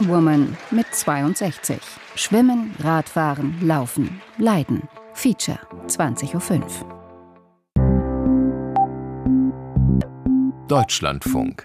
Woman mit 62. Schwimmen, Radfahren, Laufen, Leiden. Feature, 20:05 Uhr. Deutschlandfunk.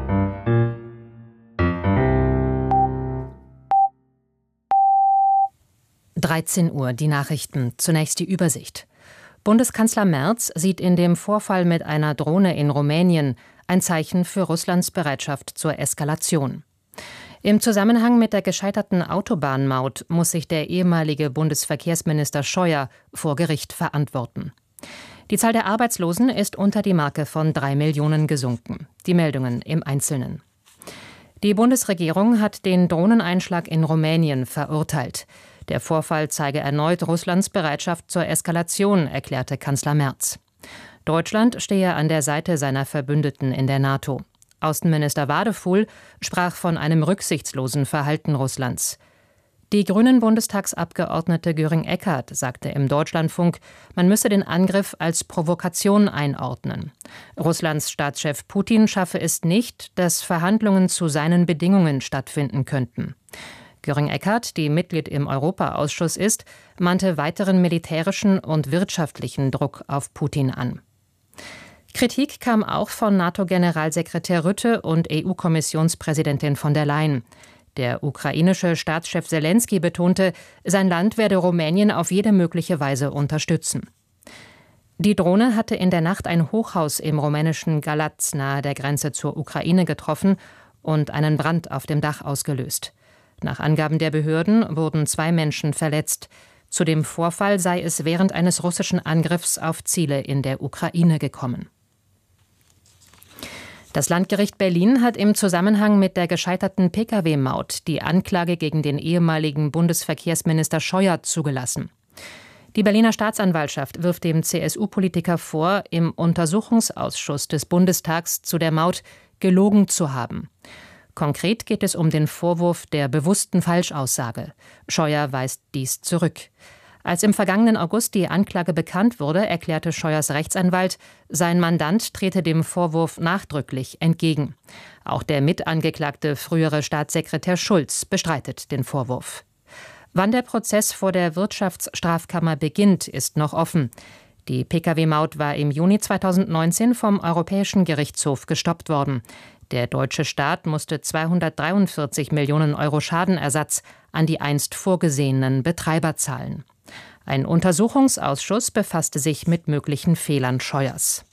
(13 Uhr), die Nachrichten. Zunächst die Übersicht. Bundeskanzler Merz sieht in dem Vorfall mit einer Drohne in Rumänien ein Zeichen für Russlands Bereitschaft zur Eskalation. Im Zusammenhang mit der gescheiterten Autobahnmaut muss sich der ehemalige Bundesverkehrsminister Scheuer vor Gericht verantworten. Die Zahl der Arbeitslosen ist unter die Marke von 3 Millionen gesunken. Die Meldungen im Einzelnen. Die Bundesregierung hat den Drohneneinschlag in Rumänien verurteilt. Der Vorfall zeige erneut Russlands Bereitschaft zur Eskalation, erklärte Kanzler Merz. Deutschland stehe an der Seite seiner Verbündeten in der NATO. Außenminister Wadefuhl sprach von einem rücksichtslosen Verhalten Russlands. Die Grünen-Bundestagsabgeordnete Göring-Eckardt sagte im Deutschlandfunk, man müsse den Angriff als Provokation einordnen. Russlands Staatschef Putin schaffe es nicht, dass Verhandlungen zu seinen Bedingungen stattfinden könnten. Göring-Eckardt, die Mitglied im Europaausschuss ist, mahnte weiteren militärischen und wirtschaftlichen Druck auf Putin an. Kritik kam auch von NATO-Generalsekretär Rutte und EU-Kommissionspräsidentin von der Leyen. Der ukrainische Staatschef Selenskyj betonte, sein Land werde Rumänien auf jede mögliche Weise unterstützen. Die Drohne hatte in der Nacht ein Hochhaus im rumänischen Galați nahe der Grenze zur Ukraine getroffen und einen Brand auf dem Dach ausgelöst. Nach Angaben der Behörden wurden 2 Menschen verletzt. Zu dem Vorfall sei es während eines russischen Angriffs auf Ziele in der Ukraine gekommen. Das Landgericht Berlin hat im Zusammenhang mit der gescheiterten Pkw-Maut die Anklage gegen den ehemaligen Bundesverkehrsminister Scheuer zugelassen. Die Berliner Staatsanwaltschaft wirft dem CSU-Politiker vor, im Untersuchungsausschuss des Bundestags zu der Maut gelogen zu haben. Konkret geht es um den Vorwurf der bewussten Falschaussage. Scheuer weist dies zurück. Als im vergangenen August die Anklage bekannt wurde, erklärte Scheuers Rechtsanwalt, sein Mandant trete dem Vorwurf nachdrücklich entgegen. Auch der mitangeklagte frühere Staatssekretär Schulz bestreitet den Vorwurf. Wann der Prozess vor der Wirtschaftsstrafkammer beginnt, ist noch offen. Die Pkw-Maut war im Juni 2019 vom Europäischen Gerichtshof gestoppt worden. Der deutsche Staat musste 243 Millionen Euro Schadenersatz an die einst vorgesehenen Betreiber zahlen. Ein Untersuchungsausschuss befasste sich mit möglichen Fehlern Scheuers.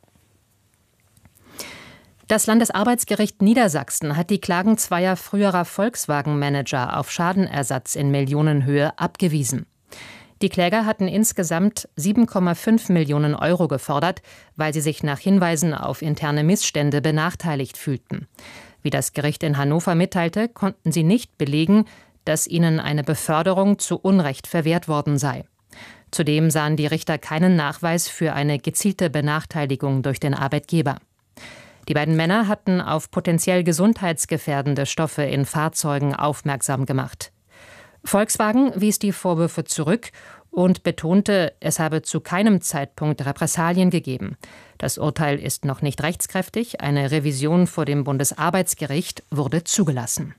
Das Landesarbeitsgericht Niedersachsen hat die Klagen zweier früherer Volkswagen-Manager auf Schadenersatz in Millionenhöhe abgewiesen. Die Kläger hatten insgesamt 7,5 Millionen Euro gefordert, weil sie sich nach Hinweisen auf interne Missstände benachteiligt fühlten. Wie das Gericht in Hannover mitteilte, konnten sie nicht belegen, dass ihnen eine Beförderung zu Unrecht verwehrt worden sei. Zudem sahen die Richter keinen Nachweis für eine gezielte Benachteiligung durch den Arbeitgeber. Die beiden Männer hatten auf potenziell gesundheitsgefährdende Stoffe in Fahrzeugen aufmerksam gemacht. Volkswagen wies die Vorwürfe zurück und betonte, es habe zu keinem Zeitpunkt Repressalien gegeben. Das Urteil ist noch nicht rechtskräftig. Eine Revision vor dem Bundesarbeitsgericht wurde zugelassen.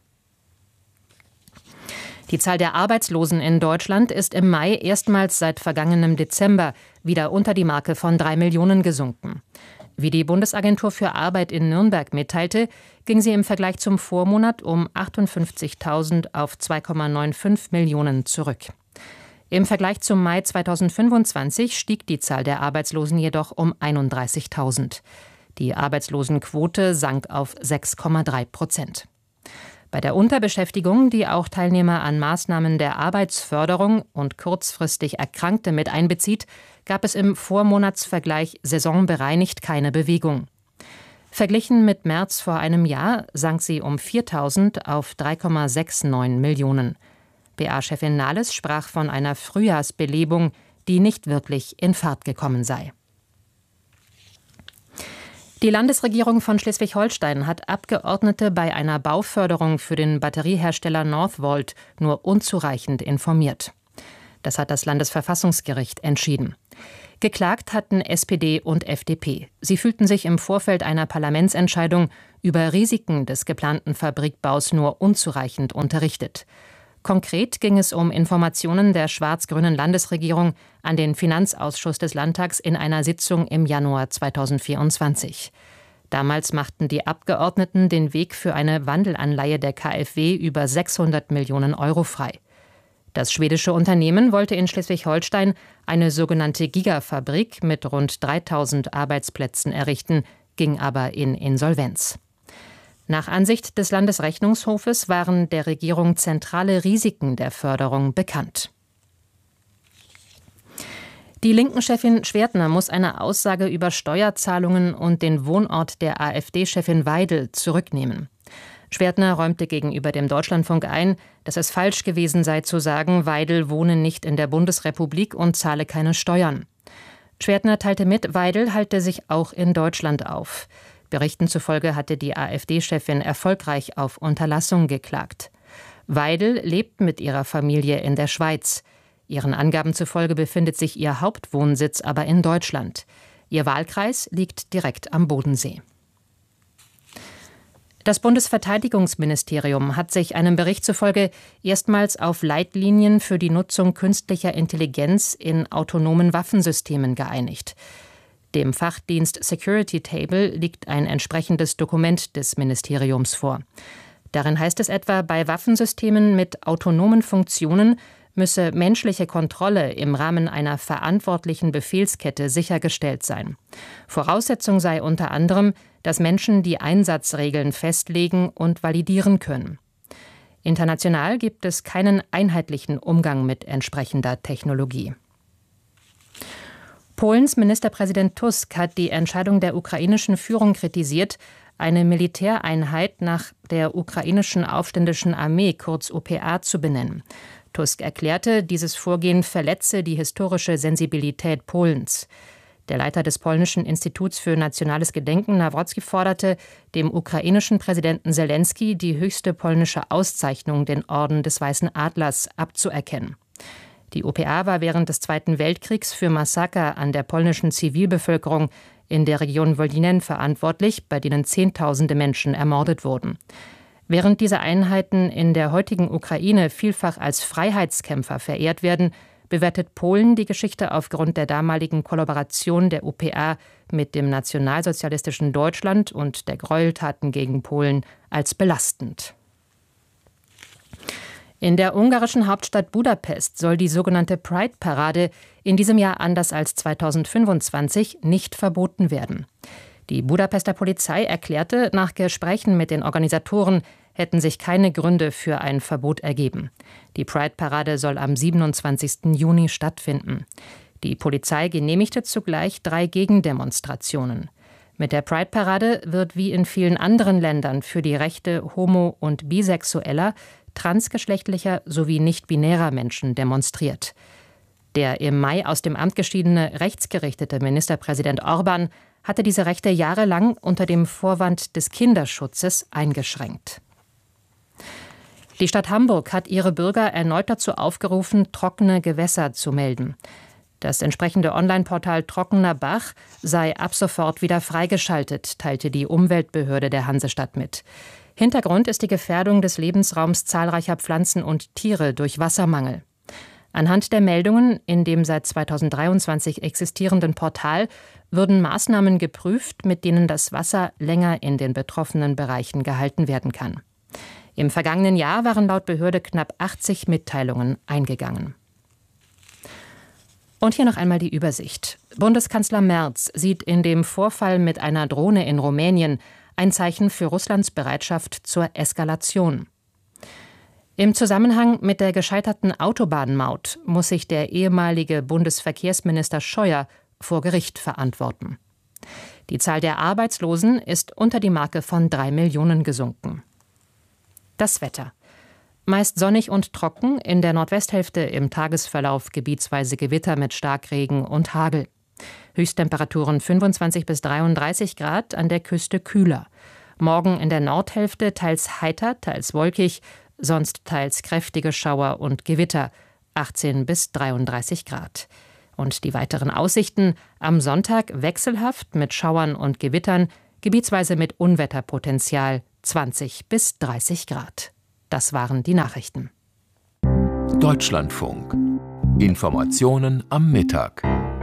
Die Zahl der Arbeitslosen in Deutschland ist im Mai erstmals seit vergangenem Dezember wieder unter die Marke von 3 Millionen gesunken. Wie die Bundesagentur für Arbeit in Nürnberg mitteilte, ging sie im Vergleich zum Vormonat um 58.000 auf 2,95 Millionen zurück. Im Vergleich zum Mai 2025 stieg die Zahl der Arbeitslosen jedoch um 31.000. Die Arbeitslosenquote sank auf 6,3%. Bei der Unterbeschäftigung, die auch Teilnehmer an Maßnahmen der Arbeitsförderung und kurzfristig Erkrankte mit einbezieht, gab es im Vormonatsvergleich saisonbereinigt keine Bewegung. Verglichen mit März vor einem Jahr sank sie um 4.000 auf 3,69 Millionen. BA-Chefin Nahles sprach von einer Frühjahrsbelebung, die nicht wirklich in Fahrt gekommen sei. Die Landesregierung von Schleswig-Holstein hat Abgeordnete bei einer Bauförderung für den Batteriehersteller Northvolt nur unzureichend informiert. Das hat das Landesverfassungsgericht entschieden. Geklagt hatten SPD und FDP. Sie fühlten sich im Vorfeld einer Parlamentsentscheidung über Risiken des geplanten Fabrikbaus nur unzureichend unterrichtet. Konkret ging es um Informationen der schwarz-grünen Landesregierung an den Finanzausschuss des Landtags in einer Sitzung im Januar 2024. Damals machten die Abgeordneten den Weg für eine Wandelanleihe der KfW über 600 Millionen Euro frei. Das schwedische Unternehmen wollte in Schleswig-Holstein eine sogenannte Gigafabrik mit rund 3000 Arbeitsplätzen errichten, ging aber in Insolvenz. Nach Ansicht des Landesrechnungshofes waren der Regierung zentrale Risiken der Förderung bekannt. Die Linken-Chefin Schwertner muss eine Aussage über Steuerzahlungen und den Wohnort der AfD-Chefin Weidel zurücknehmen. Schwertner räumte gegenüber dem Deutschlandfunk ein, dass es falsch gewesen sei zu sagen, Weidel wohne nicht in der Bundesrepublik und zahle keine Steuern. Schwertner teilte mit, Weidel halte sich auch in Deutschland auf. Berichten zufolge hatte die AfD-Chefin erfolgreich auf Unterlassung geklagt. Weidel lebt mit ihrer Familie in der Schweiz. Ihren Angaben zufolge befindet sich ihr Hauptwohnsitz aber in Deutschland. Ihr Wahlkreis liegt direkt am Bodensee. Das Bundesverteidigungsministerium hat sich einem Bericht zufolge erstmals auf Leitlinien für die Nutzung künstlicher Intelligenz in autonomen Waffensystemen geeinigt. Dem Fachdienst Security Table liegt ein entsprechendes Dokument des Ministeriums vor. Darin heißt es etwa, bei Waffensystemen mit autonomen Funktionen müsse menschliche Kontrolle im Rahmen einer verantwortlichen Befehlskette sichergestellt sein. Voraussetzung sei unter anderem, dass Menschen die Einsatzregeln festlegen und validieren können. International gibt es keinen einheitlichen Umgang mit entsprechender Technologie. Polens Ministerpräsident Tusk hat die Entscheidung der ukrainischen Führung kritisiert, eine Militäreinheit nach der ukrainischen Aufständischen Armee, kurz UPA, zu benennen. Tusk erklärte, dieses Vorgehen verletze die historische Sensibilität Polens. Der Leiter des polnischen Instituts für nationales Gedenken, Nawrocki, forderte, dem ukrainischen Präsidenten Selenskyj die höchste polnische Auszeichnung, den Orden des Weißen Adlers, abzuerkennen. Die UPA war während des Zweiten Weltkriegs für Massaker an der polnischen Zivilbevölkerung in der Region Wolynin verantwortlich, bei denen Zehntausende Menschen ermordet wurden. Während diese Einheiten in der heutigen Ukraine vielfach als Freiheitskämpfer verehrt werden, bewertet Polen die Geschichte aufgrund der damaligen Kollaboration der UPA mit dem nationalsozialistischen Deutschland und der Gräueltaten gegen Polen als belastend. In der ungarischen Hauptstadt Budapest soll die sogenannte Pride-Parade in diesem Jahr anders als 2025 nicht verboten werden. Die Budapester Polizei erklärte, nach Gesprächen mit den Organisatoren hätten sich keine Gründe für ein Verbot ergeben. Die Pride-Parade soll am 27. Juni stattfinden. Die Polizei genehmigte zugleich 3 Gegendemonstrationen. Mit der Pride-Parade wird wie in vielen anderen Ländern für die Rechte homo- und bisexueller, transgeschlechtlicher sowie nicht-binärer Menschen demonstriert. Der im Mai aus dem Amt geschiedene rechtsgerichtete Ministerpräsident Orbán hatte diese Rechte jahrelang unter dem Vorwand des Kinderschutzes eingeschränkt. Die Stadt Hamburg hat ihre Bürger erneut dazu aufgerufen, trockene Gewässer zu melden. Das entsprechende Online-Portal Trockener Bach sei ab sofort wieder freigeschaltet, teilte die Umweltbehörde der Hansestadt mit. Hintergrund ist die Gefährdung des Lebensraums zahlreicher Pflanzen und Tiere durch Wassermangel. Anhand der Meldungen in dem seit 2023 existierenden Portal würden Maßnahmen geprüft, mit denen das Wasser länger in den betroffenen Bereichen gehalten werden kann. Im vergangenen Jahr waren laut Behörde knapp 80 Mitteilungen eingegangen. Und hier noch einmal die Übersicht. Bundeskanzler Merz sieht in dem Vorfall mit einer Drohne in Rumänien ein Zeichen für Russlands Bereitschaft zur Eskalation. Im Zusammenhang mit der gescheiterten Autobahnmaut muss sich der ehemalige Bundesverkehrsminister Scheuer vor Gericht verantworten. Die Zahl der Arbeitslosen ist unter die Marke von 3 Millionen gesunken. Das Wetter. Meist sonnig und trocken, in der Nordwesthälfte im Tagesverlauf gebietsweise Gewitter mit Starkregen und Hagel. Höchsttemperaturen 25 bis 33 Grad, an der Küste kühler. Morgen in der Nordhälfte teils heiter, teils wolkig, sonst teils kräftige Schauer und Gewitter, 18 bis 33 Grad. Und die weiteren Aussichten: am Sonntag wechselhaft mit Schauern und Gewittern, gebietsweise mit Unwetterpotenzial 20 bis 30 Grad. Das waren die Nachrichten. Deutschlandfunk. Informationen am Mittag.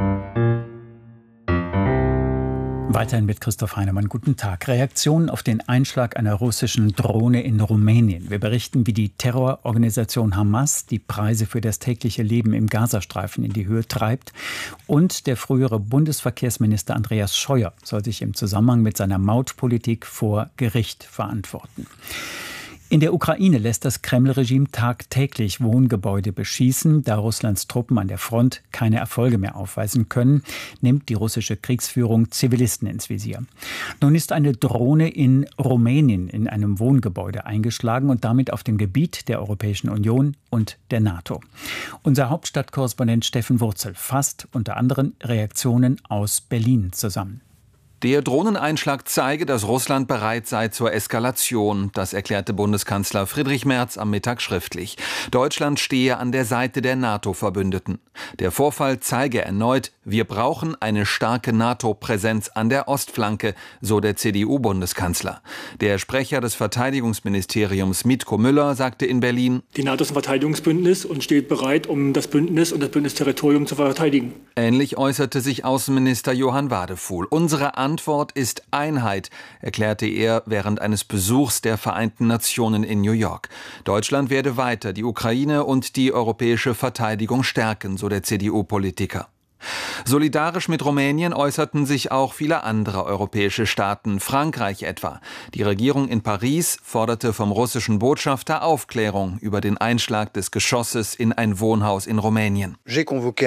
Weiterhin mit Christoph Heinemann. Guten Tag. Reaktionen auf den Einschlag einer russischen Drohne in Rumänien. Wir berichten, wie die Terrororganisation Hamas die Preise für das tägliche Leben im Gazastreifen in die Höhe treibt. Und der frühere Bundesverkehrsminister Andreas Scheuer soll sich im Zusammenhang mit seiner Mautpolitik vor Gericht verantworten. In der Ukraine lässt das Kreml-Regime tagtäglich Wohngebäude beschießen. Da Russlands Truppen an der Front keine Erfolge mehr aufweisen können, nimmt die russische Kriegsführung Zivilisten ins Visier. Nun ist eine Drohne in Rumänien in einem Wohngebäude eingeschlagen und damit auf dem Gebiet der Europäischen Union und der NATO. Unser Hauptstadtkorrespondent Steffen Wurzel fasst unter anderem Reaktionen aus Berlin zusammen. Der Drohneneinschlag zeige, dass Russland bereit sei zur Eskalation. Das erklärte Bundeskanzler Friedrich Merz am Mittag schriftlich. Deutschland stehe an der Seite der NATO-Verbündeten. Der Vorfall zeige erneut, wir brauchen eine starke NATO-Präsenz an der Ostflanke, so der CDU-Bundeskanzler. Der Sprecher des Verteidigungsministeriums Mitko Müller sagte in Berlin: Die NATO ist ein Verteidigungsbündnis und steht bereit, um das Bündnis und das Bündnisterritorium zu verteidigen. Ähnlich äußerte sich Außenminister Johann Wadefuhl. Unsere Antwort ist Einheit, erklärte er während eines Besuchs der Vereinten Nationen in New York. Deutschland werde weiter die Ukraine und die europäische Verteidigung stärken, so der CDU-Politiker. Solidarisch mit Rumänien äußerten sich auch viele andere europäische Staaten, Frankreich etwa. Die Regierung in Paris forderte vom russischen Botschafter Aufklärung über den Einschlag des Geschosses in ein Wohnhaus in Rumänien. Er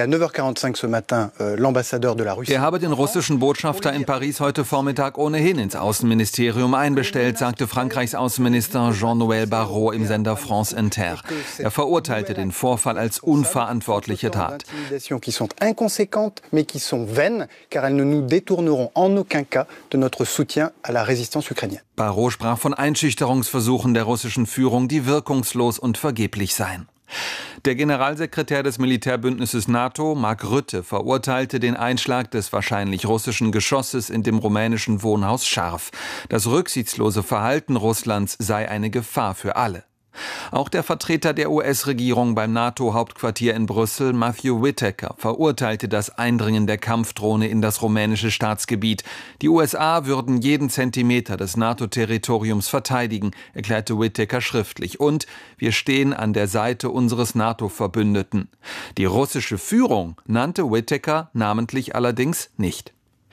habe den russischen Botschafter in Paris heute Vormittag ohnehin ins Außenministerium einbestellt, sagte Frankreichs Außenminister Jean-Noël Barrot im Sender France Inter. Er verurteilte den Vorfall als unverantwortliche Tat. Mais qui sont vaines, car elles ne nous détourneront en aucun cas de notre soutien à la résistance ukrainienne. Barrot sprach von Einschüchterungsversuchen der russischen Führung, die wirkungslos und vergeblich seien. Der Generalsekretär des Militärbündnisses NATO, Mark Rutte, verurteilte den Einschlag des wahrscheinlich russischen Geschosses in dem rumänischen Wohnhaus scharf. Das rücksichtslose Verhalten Russlands sei eine Gefahr für alle. Auch der Vertreter der US-Regierung beim NATO-Hauptquartier in Brüssel, Matthew Whitaker, verurteilte das Eindringen der Kampfdrohne in das rumänische Staatsgebiet. Die USA würden jeden Zentimeter des NATO-Territoriums verteidigen, erklärte Whitaker schriftlich. Und wir stehen an der Seite unseres NATO-Verbündeten. Die russische Führung nannte Whitaker namentlich allerdings nicht.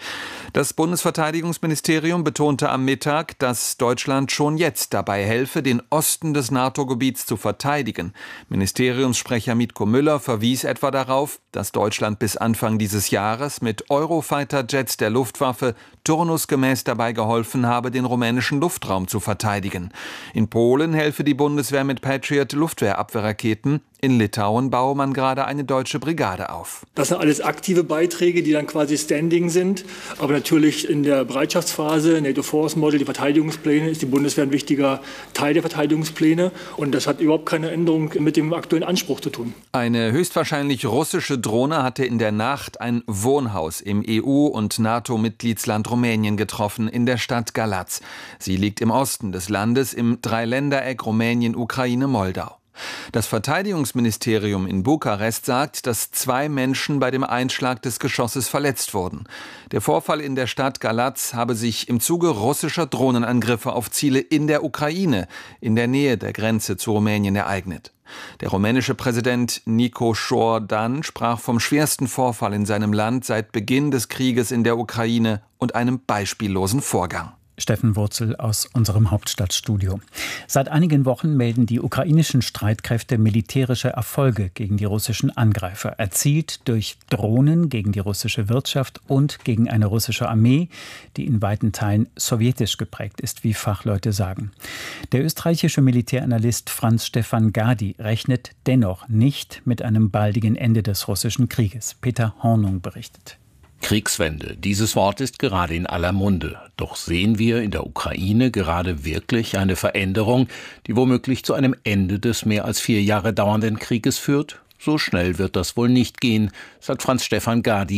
Das Bundesverteidigungsministerium betonte am Mittag, dass Deutschland schon jetzt dabei helfe, den Osten des NATO-Gebiets zu verteidigen. Ministeriumssprecher Mitko Müller verwies etwa darauf, dass Deutschland bis Anfang dieses Jahres mit Eurofighter-Jets der Luftwaffe turnusgemäß dabei geholfen habe, den rumänischen Luftraum zu verteidigen. In Polen helfe die Bundeswehr mit Patriot-Luftwehrabwehrraketen. In Litauen baue man gerade eine deutsche Brigade auf. Das sind alles aktive Beiträge, die dann quasi standing sind. Aber natürlich in der Bereitschaftsphase, NATO Force Model, die Verteidigungspläne, ist die Bundeswehr ein wichtiger Teil der Verteidigungspläne. Und das hat überhaupt keine Änderung mit dem aktuellen Anspruch zu tun. Eine höchstwahrscheinlich russische Drohne hatte in der Nacht ein Wohnhaus im EU- und NATO-Mitgliedsland Rumänien getroffen, in der Stadt Galați. Sie liegt im Osten des Landes im Dreiländereck Rumänien, Ukraine, Moldau. Das Verteidigungsministerium in Bukarest sagt, dass 2 Menschen bei dem Einschlag des Geschosses verletzt wurden. Der Vorfall in der Stadt Galați habe sich im Zuge russischer Drohnenangriffe auf Ziele in der Ukraine, in der Nähe der Grenze zu Rumänien, ereignet. Der rumänische Präsident Nicu Șordan sprach vom schwersten Vorfall in seinem Land seit Beginn des Krieges in der Ukraine und einem beispiellosen Vorgang. Steffen Wurzel aus unserem Hauptstadtstudio. Seit einigen Wochen melden die ukrainischen Streitkräfte militärische Erfolge gegen die russischen Angreifer, erzielt durch Drohnen gegen die russische Wirtschaft und gegen eine russische Armee, die in weiten Teilen sowjetisch geprägt ist, wie Fachleute sagen. Der österreichische Militäranalyst Franz Stefan Gady rechnet dennoch nicht mit einem baldigen Ende des russischen Krieges. Peter Hornung berichtet. Kriegswende, dieses Wort ist gerade in aller Munde. Doch sehen wir in der Ukraine gerade wirklich eine Veränderung, die womöglich zu einem Ende des mehr als 4 Jahre dauernden Krieges führt? So schnell wird das wohl nicht gehen, sagt Franz Stefan Gady,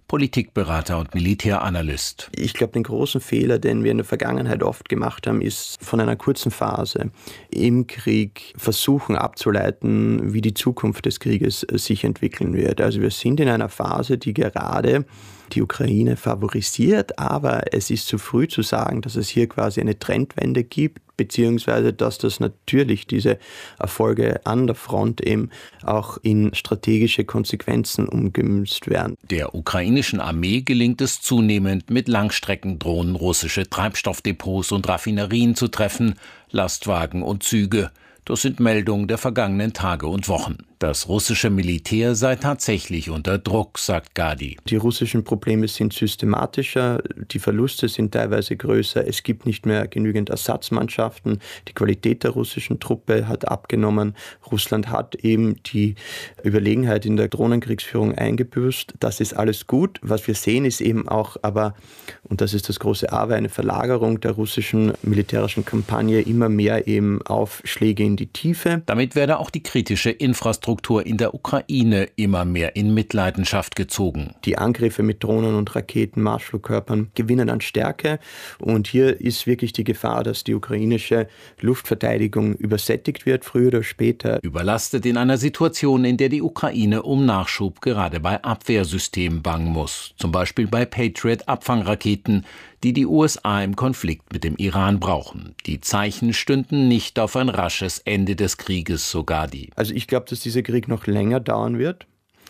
Politikberater und Militäranalyst. Ich glaube, den großen Fehler, den wir in der Vergangenheit oft gemacht haben, ist von einer kurzen Phase im Krieg versuchen abzuleiten, wie die Zukunft des Krieges sich entwickeln wird. Also wir sind in einer Phase, die gerade die Ukraine favorisiert, aber es ist zu früh zu sagen, dass es hier quasi eine Trendwende gibt, beziehungsweise dass das natürlich diese Erfolge an der Front eben auch in strategische Konsequenzen umgemünzt werden. Der ukrainischen Armee gelingt es zunehmend, mit Langstreckendrohnen russische Treibstoffdepots und Raffinerien zu treffen, Lastwagen und Züge. Das sind Meldungen der vergangenen Tage und Wochen. Das russische Militär sei tatsächlich unter Druck, sagt Gadi. Die russischen Probleme sind systematischer, die Verluste sind teilweise größer, es gibt nicht mehr genügend Ersatzmannschaften, die Qualität der russischen Truppe hat abgenommen. Russland hat eben die Überlegenheit in der Drohnenkriegsführung eingebüßt. Das ist alles gut. Was wir sehen ist eben auch, aber, und das ist das große Aber, eine Verlagerung der russischen militärischen Kampagne immer mehr eben auf Schläge in die Tiefe. Damit werde auch die kritische Infrastruktur in der Ukraine immer mehr in Mitleidenschaft gezogen. Die Angriffe mit Drohnen und Raketen, Marschflugkörpern gewinnen an Stärke und hier ist wirklich die Gefahr, dass die ukrainische Luftverteidigung übersättigt wird, früher oder später. Überlastet in einer Situation, in der die Ukraine um Nachschub gerade bei Abwehrsystemen bangen muss. Zum Beispiel bei Patriot-Abfangraketen, die die USA im Konflikt mit dem Iran brauchen. Die Zeichen stünden nicht auf ein rasches Ende des Krieges, so Gadi. Also ich glaube, dass dieser Krieg noch länger dauern wird,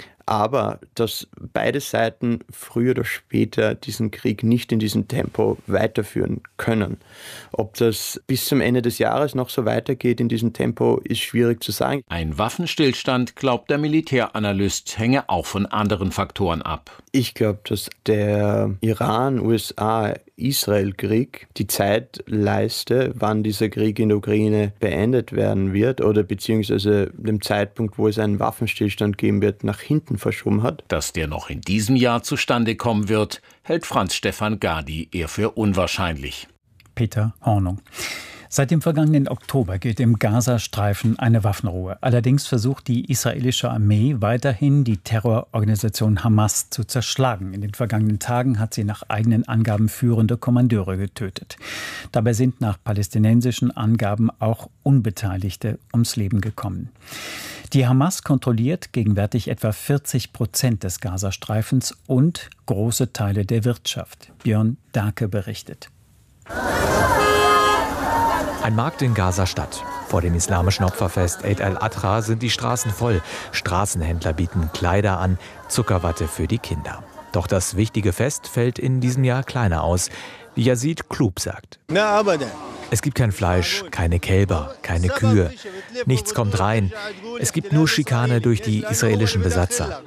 aber dass beide Seiten früher oder später diesen Krieg nicht in diesem Tempo weiterführen können. Ob das bis zum Ende des Jahres noch so weitergeht in diesem Tempo, ist schwierig zu sagen. Ein Waffenstillstand, glaubt der Militäranalyst, hänge auch von anderen Faktoren ab. Ich glaube, dass der Iran-USA-Israel-Krieg die Zeitleiste, wann dieser Krieg in der Ukraine beendet werden wird oder beziehungsweise dem Zeitpunkt, wo es einen Waffenstillstand geben wird, nach hinten verschoben hat. Dass der noch in diesem Jahr zustande kommen wird, hält Franz Stefan Gadi eher für unwahrscheinlich. Peter Hornung. Seit dem vergangenen Oktober gilt im Gazastreifen eine Waffenruhe. Allerdings versucht die israelische Armee weiterhin, die Terrororganisation Hamas zu zerschlagen. In den vergangenen Tagen hat sie nach eigenen Angaben führende Kommandeure getötet. Dabei sind nach palästinensischen Angaben auch Unbeteiligte ums Leben gekommen. Die Hamas kontrolliert gegenwärtig etwa 40% des Gazastreifens und große Teile der Wirtschaft. Björn Dake berichtet. Ein Markt in Gaza-Stadt. Vor dem islamischen Opferfest Eid al-Adha sind die Straßen voll. Straßenhändler bieten Kleider an, Zuckerwatte für die Kinder. Doch das wichtige Fest fällt in diesem Jahr kleiner aus, wie Yazid Klub sagt. Es gibt kein Fleisch, keine Kälber, keine Kühe. Nichts kommt rein. Es gibt nur Schikane durch die israelischen Besatzer.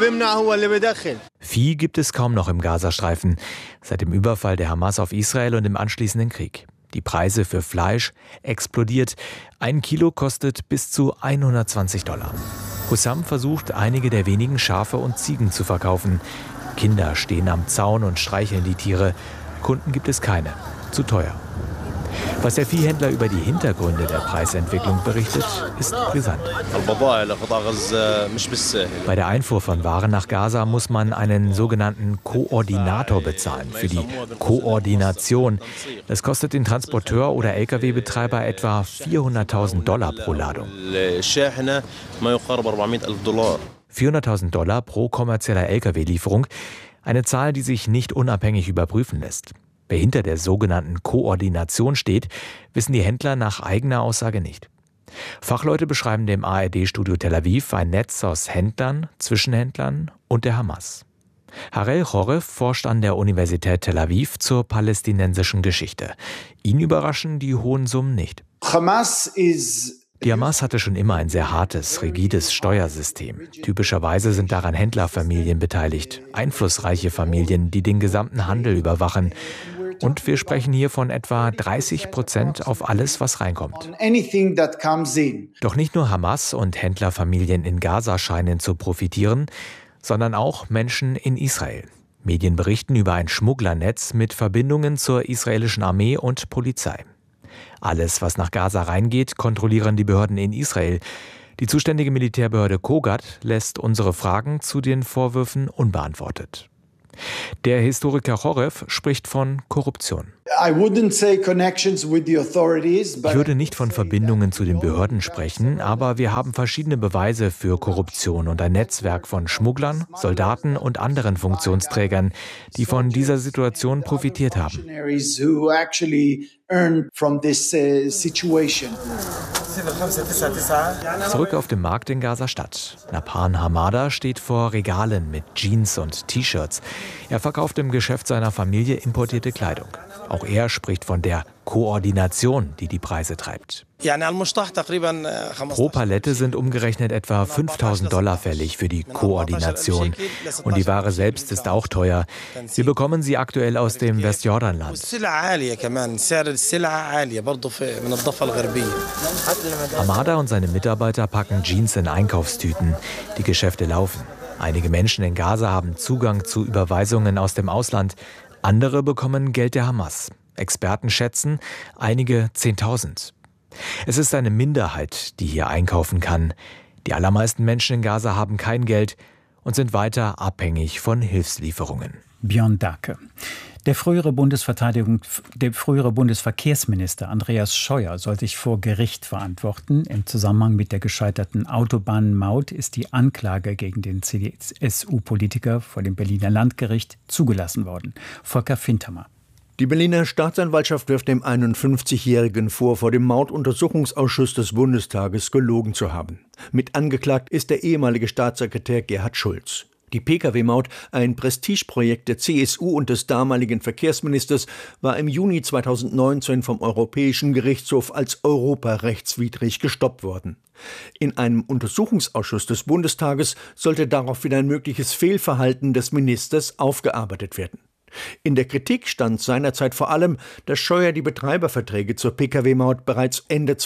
Vieh gibt es kaum noch im Gazastreifen, seit dem Überfall der Hamas auf Israel und dem anschließenden Krieg. Die Preise für Fleisch explodiert. 1 Kilo kostet bis zu $120. Hussam versucht, einige der wenigen Schafe und Ziegen zu verkaufen. Kinder stehen am Zaun und streicheln die Tiere. Kunden gibt es keine. Zu teuer. Was der Viehhändler über die Hintergründe der Preisentwicklung berichtet, ist brisant. Bei der Einfuhr von Waren nach Gaza muss man einen sogenannten Koordinator bezahlen für die Koordination. Das kostet den Transporteur oder Lkw-Betreiber etwa $400.000 pro Ladung. $400.000 pro kommerzieller Lkw-Lieferung, eine Zahl, die sich nicht unabhängig überprüfen lässt. Wer hinter der sogenannten Koordination steht, wissen die Händler nach eigener Aussage nicht. Fachleute beschreiben dem ARD-Studio Tel Aviv ein Netz aus Händlern, Zwischenhändlern und der Hamas. Harel Chorev forscht an der Universität Tel Aviv zur palästinensischen Geschichte. Ihn überraschen die hohen Summen nicht. Die Hamas hatte schon immer ein sehr hartes, rigides Steuersystem. Typischerweise sind daran Händlerfamilien beteiligt, einflussreiche Familien, die den gesamten Handel überwachen. Und wir sprechen hier von etwa 30% auf alles, was reinkommt. Doch nicht nur Hamas und Händlerfamilien in Gaza scheinen zu profitieren, sondern auch Menschen in Israel. Medien berichten über ein Schmugglernetz mit Verbindungen zur israelischen Armee und Polizei. Alles, was nach Gaza reingeht, kontrollieren die Behörden in Israel. Die zuständige Militärbehörde Kogat lässt unsere Fragen zu den Vorwürfen unbeantwortet. Der Historiker Chorev spricht von Korruption. Ich würde nicht von Verbindungen zu den Behörden sprechen, aber wir haben verschiedene Beweise für Korruption und ein Netzwerk von Schmugglern, Soldaten und anderen Funktionsträgern, die von dieser Situation profitiert haben. Zurück auf dem Markt in Gaza-Stadt. Napan Hamada steht vor Regalen mit Jeans und T-Shirts. Er verkauft im Geschäft seiner Familie importierte Kleidung. Auch er spricht von der Koordination, die die Preise treibt. Pro Palette sind umgerechnet etwa $5.000 fällig für die Koordination. Und die Ware selbst ist auch teuer. Wir bekommen sie aktuell aus dem Westjordanland. Hamada und seine Mitarbeiter packen Jeans in Einkaufstüten. Die Geschäfte laufen. Einige Menschen in Gaza haben Zugang zu Überweisungen aus dem Ausland. Andere bekommen Geld der Hamas. Experten schätzen, einige 10.000. Es ist eine Minderheit, die hier einkaufen kann. Die allermeisten Menschen in Gaza haben kein Geld und sind weiter abhängig von Hilfslieferungen. Björn Dake. Der frühere Bundesverkehrsminister Andreas Scheuer soll sich vor Gericht verantworten. Im Zusammenhang mit der gescheiterten Autobahnmaut ist die Anklage gegen den CSU-Politiker vor dem Berliner Landgericht zugelassen worden. Volker Fintermer. Die Berliner Staatsanwaltschaft wirft dem 51-Jährigen vor dem Morduntersuchungsausschuss des Bundestages gelogen zu haben. Mit angeklagt ist der ehemalige Staatssekretär Gerhard Schulz. Die Pkw-Maut, ein Prestigeprojekt der CSU und des damaligen Verkehrsministers, war im Juni 2019 vom Europäischen Gerichtshof als europarechtswidrig gestoppt worden. In einem Untersuchungsausschuss des Bundestages sollte daraufhin ein mögliches Fehlverhalten des Ministers aufgearbeitet werden. In der Kritik stand seinerzeit vor allem, dass Scheuer die Betreiberverträge zur Pkw-Maut bereits Ende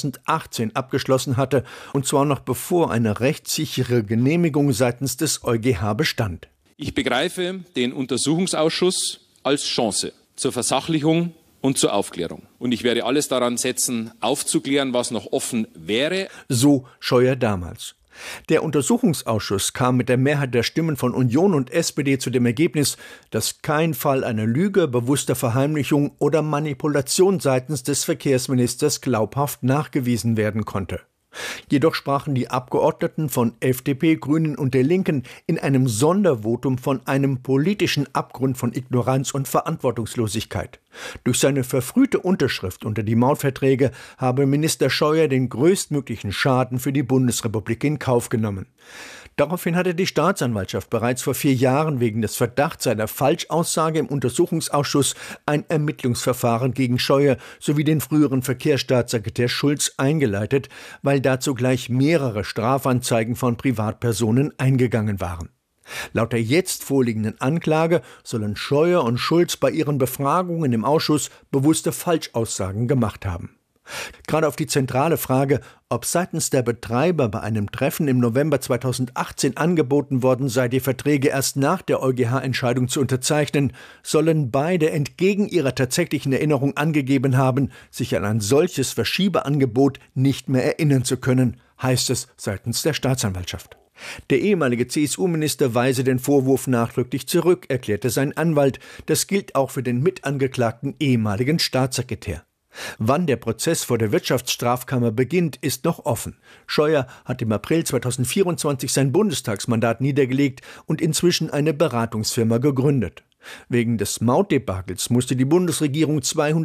2018 abgeschlossen hatte, und zwar noch bevor eine rechtssichere Genehmigung seitens des EuGH bestand. Ich begreife den Untersuchungsausschuss als Chance zur Versachlichung und zur Aufklärung. Und ich werde alles daran setzen, aufzuklären, was noch offen wäre. So Scheuer damals. Der Untersuchungsausschuss kam mit der Mehrheit der Stimmen von Union und SPD zu dem Ergebnis, dass kein Fall einer Lüge, bewusster Verheimlichung oder Manipulation seitens des Verkehrsministers glaubhaft nachgewiesen werden konnte. Jedoch sprachen die Abgeordneten von FDP, Grünen und der Linken in einem Sondervotum von einem politischen Abgrund von Ignoranz und Verantwortungslosigkeit. Durch seine verfrühte Unterschrift unter die Mautverträge habe Minister Scheuer den größtmöglichen Schaden für die Bundesrepublik in Kauf genommen. Daraufhin hatte die Staatsanwaltschaft bereits vor 4 Jahren wegen des Verdachts einer Falschaussage im Untersuchungsausschuss ein Ermittlungsverfahren gegen Scheuer sowie den früheren Verkehrsstaatssekretär Schulz eingeleitet, weil dazu gleich mehrere Strafanzeigen von Privatpersonen eingegangen waren. Laut der jetzt vorliegenden Anklage sollen Scheuer und Schulz bei ihren Befragungen im Ausschuss bewusste Falschaussagen gemacht haben. Gerade auf die zentrale Frage, ob seitens der Betreiber bei einem Treffen im November 2018 angeboten worden sei, die Verträge erst nach der EuGH-Entscheidung zu unterzeichnen, sollen beide entgegen ihrer tatsächlichen Erinnerung angegeben haben, sich an ein solches Verschiebeangebot nicht mehr erinnern zu können, heißt es seitens der Staatsanwaltschaft. Der ehemalige CSU-Minister weise den Vorwurf nachdrücklich zurück, erklärte sein Anwalt. Das gilt auch für den mitangeklagten ehemaligen Staatssekretär. Wann der Prozess vor der Wirtschaftsstrafkammer beginnt, ist noch offen. Scheuer hat im April 2024 sein Bundestagsmandat niedergelegt und inzwischen eine Beratungsfirma gegründet. Wegen des Mautdebakels musste die Bundesregierung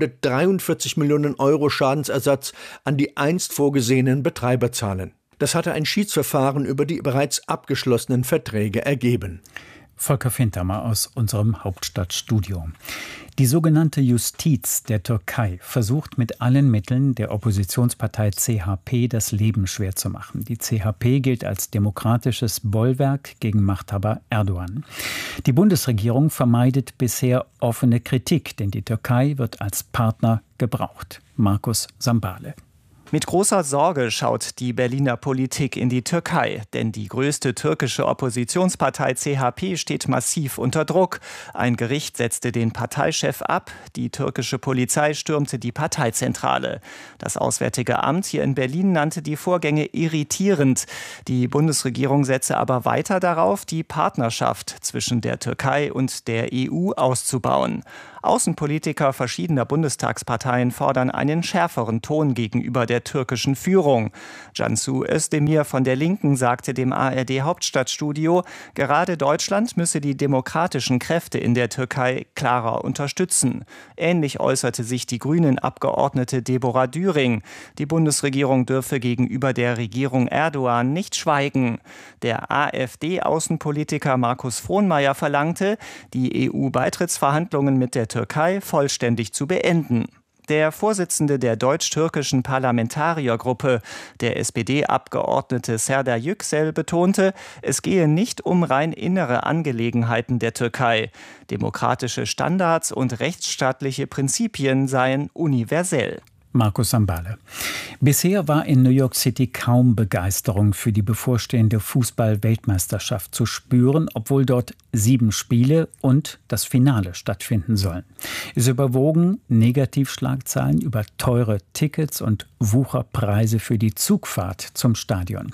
243 Millionen Euro Schadensersatz an die einst vorgesehenen Betreiber zahlen. Das hatte ein Schiedsverfahren über die bereits abgeschlossenen Verträge ergeben. Volker Fintermer aus unserem Hauptstadtstudio. Die sogenannte Justiz der Türkei versucht mit allen Mitteln der Oppositionspartei CHP das Leben schwer zu machen. Die CHP gilt als demokratisches Bollwerk gegen Machthaber Erdogan. Die Bundesregierung vermeidet bisher offene Kritik, denn die Türkei wird als Partner gebraucht. Markus Sambale. Mit großer Sorge schaut die Berliner Politik in die Türkei, denn die größte türkische Oppositionspartei CHP steht massiv unter Druck. Ein Gericht setzte den Parteichef ab, die türkische Polizei stürmte die Parteizentrale. Das Auswärtige Amt hier in Berlin nannte die Vorgänge irritierend. Die Bundesregierung setze aber weiter darauf, die Partnerschaft zwischen der Türkei und der EU auszubauen. Außenpolitiker verschiedener Bundestagsparteien fordern einen schärferen Ton gegenüber der türkischen Führung. Cansu Özdemir von der Linken sagte dem ARD-Hauptstadtstudio, gerade Deutschland müsse die demokratischen Kräfte in der Türkei klarer unterstützen. Ähnlich äußerte sich die Grünen-Abgeordnete Deborah Düring. Die Bundesregierung dürfe gegenüber der Regierung Erdogan nicht schweigen. Der AfD-Außenpolitiker Markus Frohnmayer verlangte, die EU-Beitrittsverhandlungen mit der Türkei vollständig zu beenden. Der Vorsitzende der deutsch-türkischen Parlamentariergruppe, der SPD-Abgeordnete Serdar Yüksel, betonte, es gehe nicht um rein innere Angelegenheiten der Türkei. Demokratische Standards und rechtsstaatliche Prinzipien seien universell. Markus Sambale. Bisher war in New York City kaum Begeisterung für die bevorstehende Fußball-Weltmeisterschaft zu spüren, obwohl dort 7 Spiele und das Finale stattfinden sollen. Es überwogen Negativschlagzeilen über teure Tickets und Wucherpreise für die Zugfahrt zum Stadion.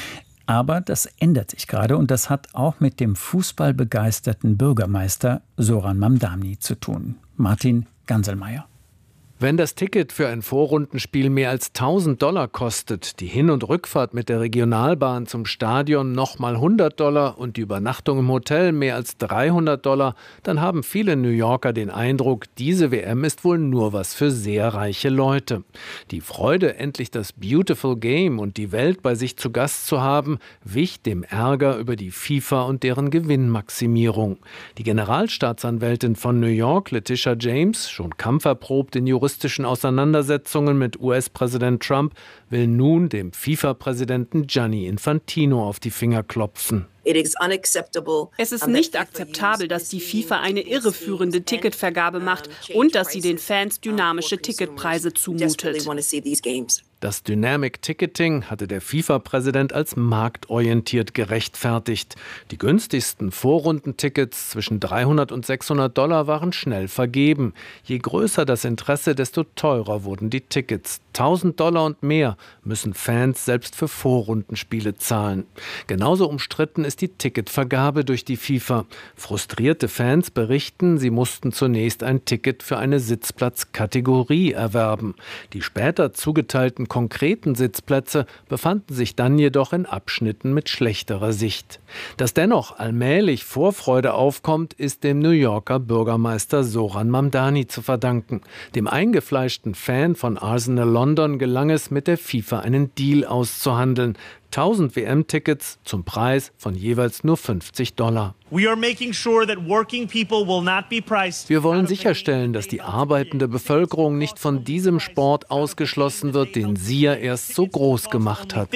Aber das ändert sich gerade und das hat auch mit dem fußballbegeisterten Bürgermeister Zoran Mamdani zu tun. Martin Ganselmeier. Wenn das Ticket für ein Vorrundenspiel mehr als $1.000 kostet, die Hin- und Rückfahrt mit der Regionalbahn zum Stadion nochmal $100 und die Übernachtung im Hotel mehr als $300, dann haben viele New Yorker den Eindruck, diese WM ist wohl nur was für sehr reiche Leute. Die Freude, endlich das Beautiful Game und die Welt bei sich zu Gast zu haben, wich dem Ärger über die FIFA und deren Gewinnmaximierung. Die Generalstaatsanwältin von New York, Letitia James, schon kampferprobt in juristischen Auseinandersetzungen mit US-Präsident Trump, will nun dem FIFA-Präsidenten Gianni Infantino auf die Finger klopfen. Es ist nicht akzeptabel, dass die FIFA eine irreführende Ticketvergabe macht und dass sie den Fans dynamische Ticketpreise zumutet. Das Dynamic Ticketing hatte der FIFA-Präsident als marktorientiert gerechtfertigt. Die günstigsten Vorrundentickets zwischen $300 und $600 waren schnell vergeben. Je größer das Interesse, desto teurer wurden die Tickets. $1.000 und mehr müssen Fans selbst für Vorrundenspiele zahlen. Genauso umstritten ist die Ticketvergabe durch die FIFA. Frustrierte Fans berichten, sie mussten zunächst ein Ticket für eine Sitzplatzkategorie erwerben. Die später zugeteilten konkreten Sitzplätze befanden sich dann jedoch in Abschnitten mit schlechterer Sicht. Dass dennoch allmählich Vorfreude aufkommt, ist dem New Yorker Bürgermeister Zoran Mamdani zu verdanken. Dem eingefleischten Fan von Arsenal London gelang es, mit der FIFA einen Deal auszuhandeln. 1000 WM-Tickets zum Preis von jeweils nur $50. Wir wollen sicherstellen, dass die arbeitende Bevölkerung nicht von diesem Sport ausgeschlossen wird, den sie ja erst so groß gemacht hat.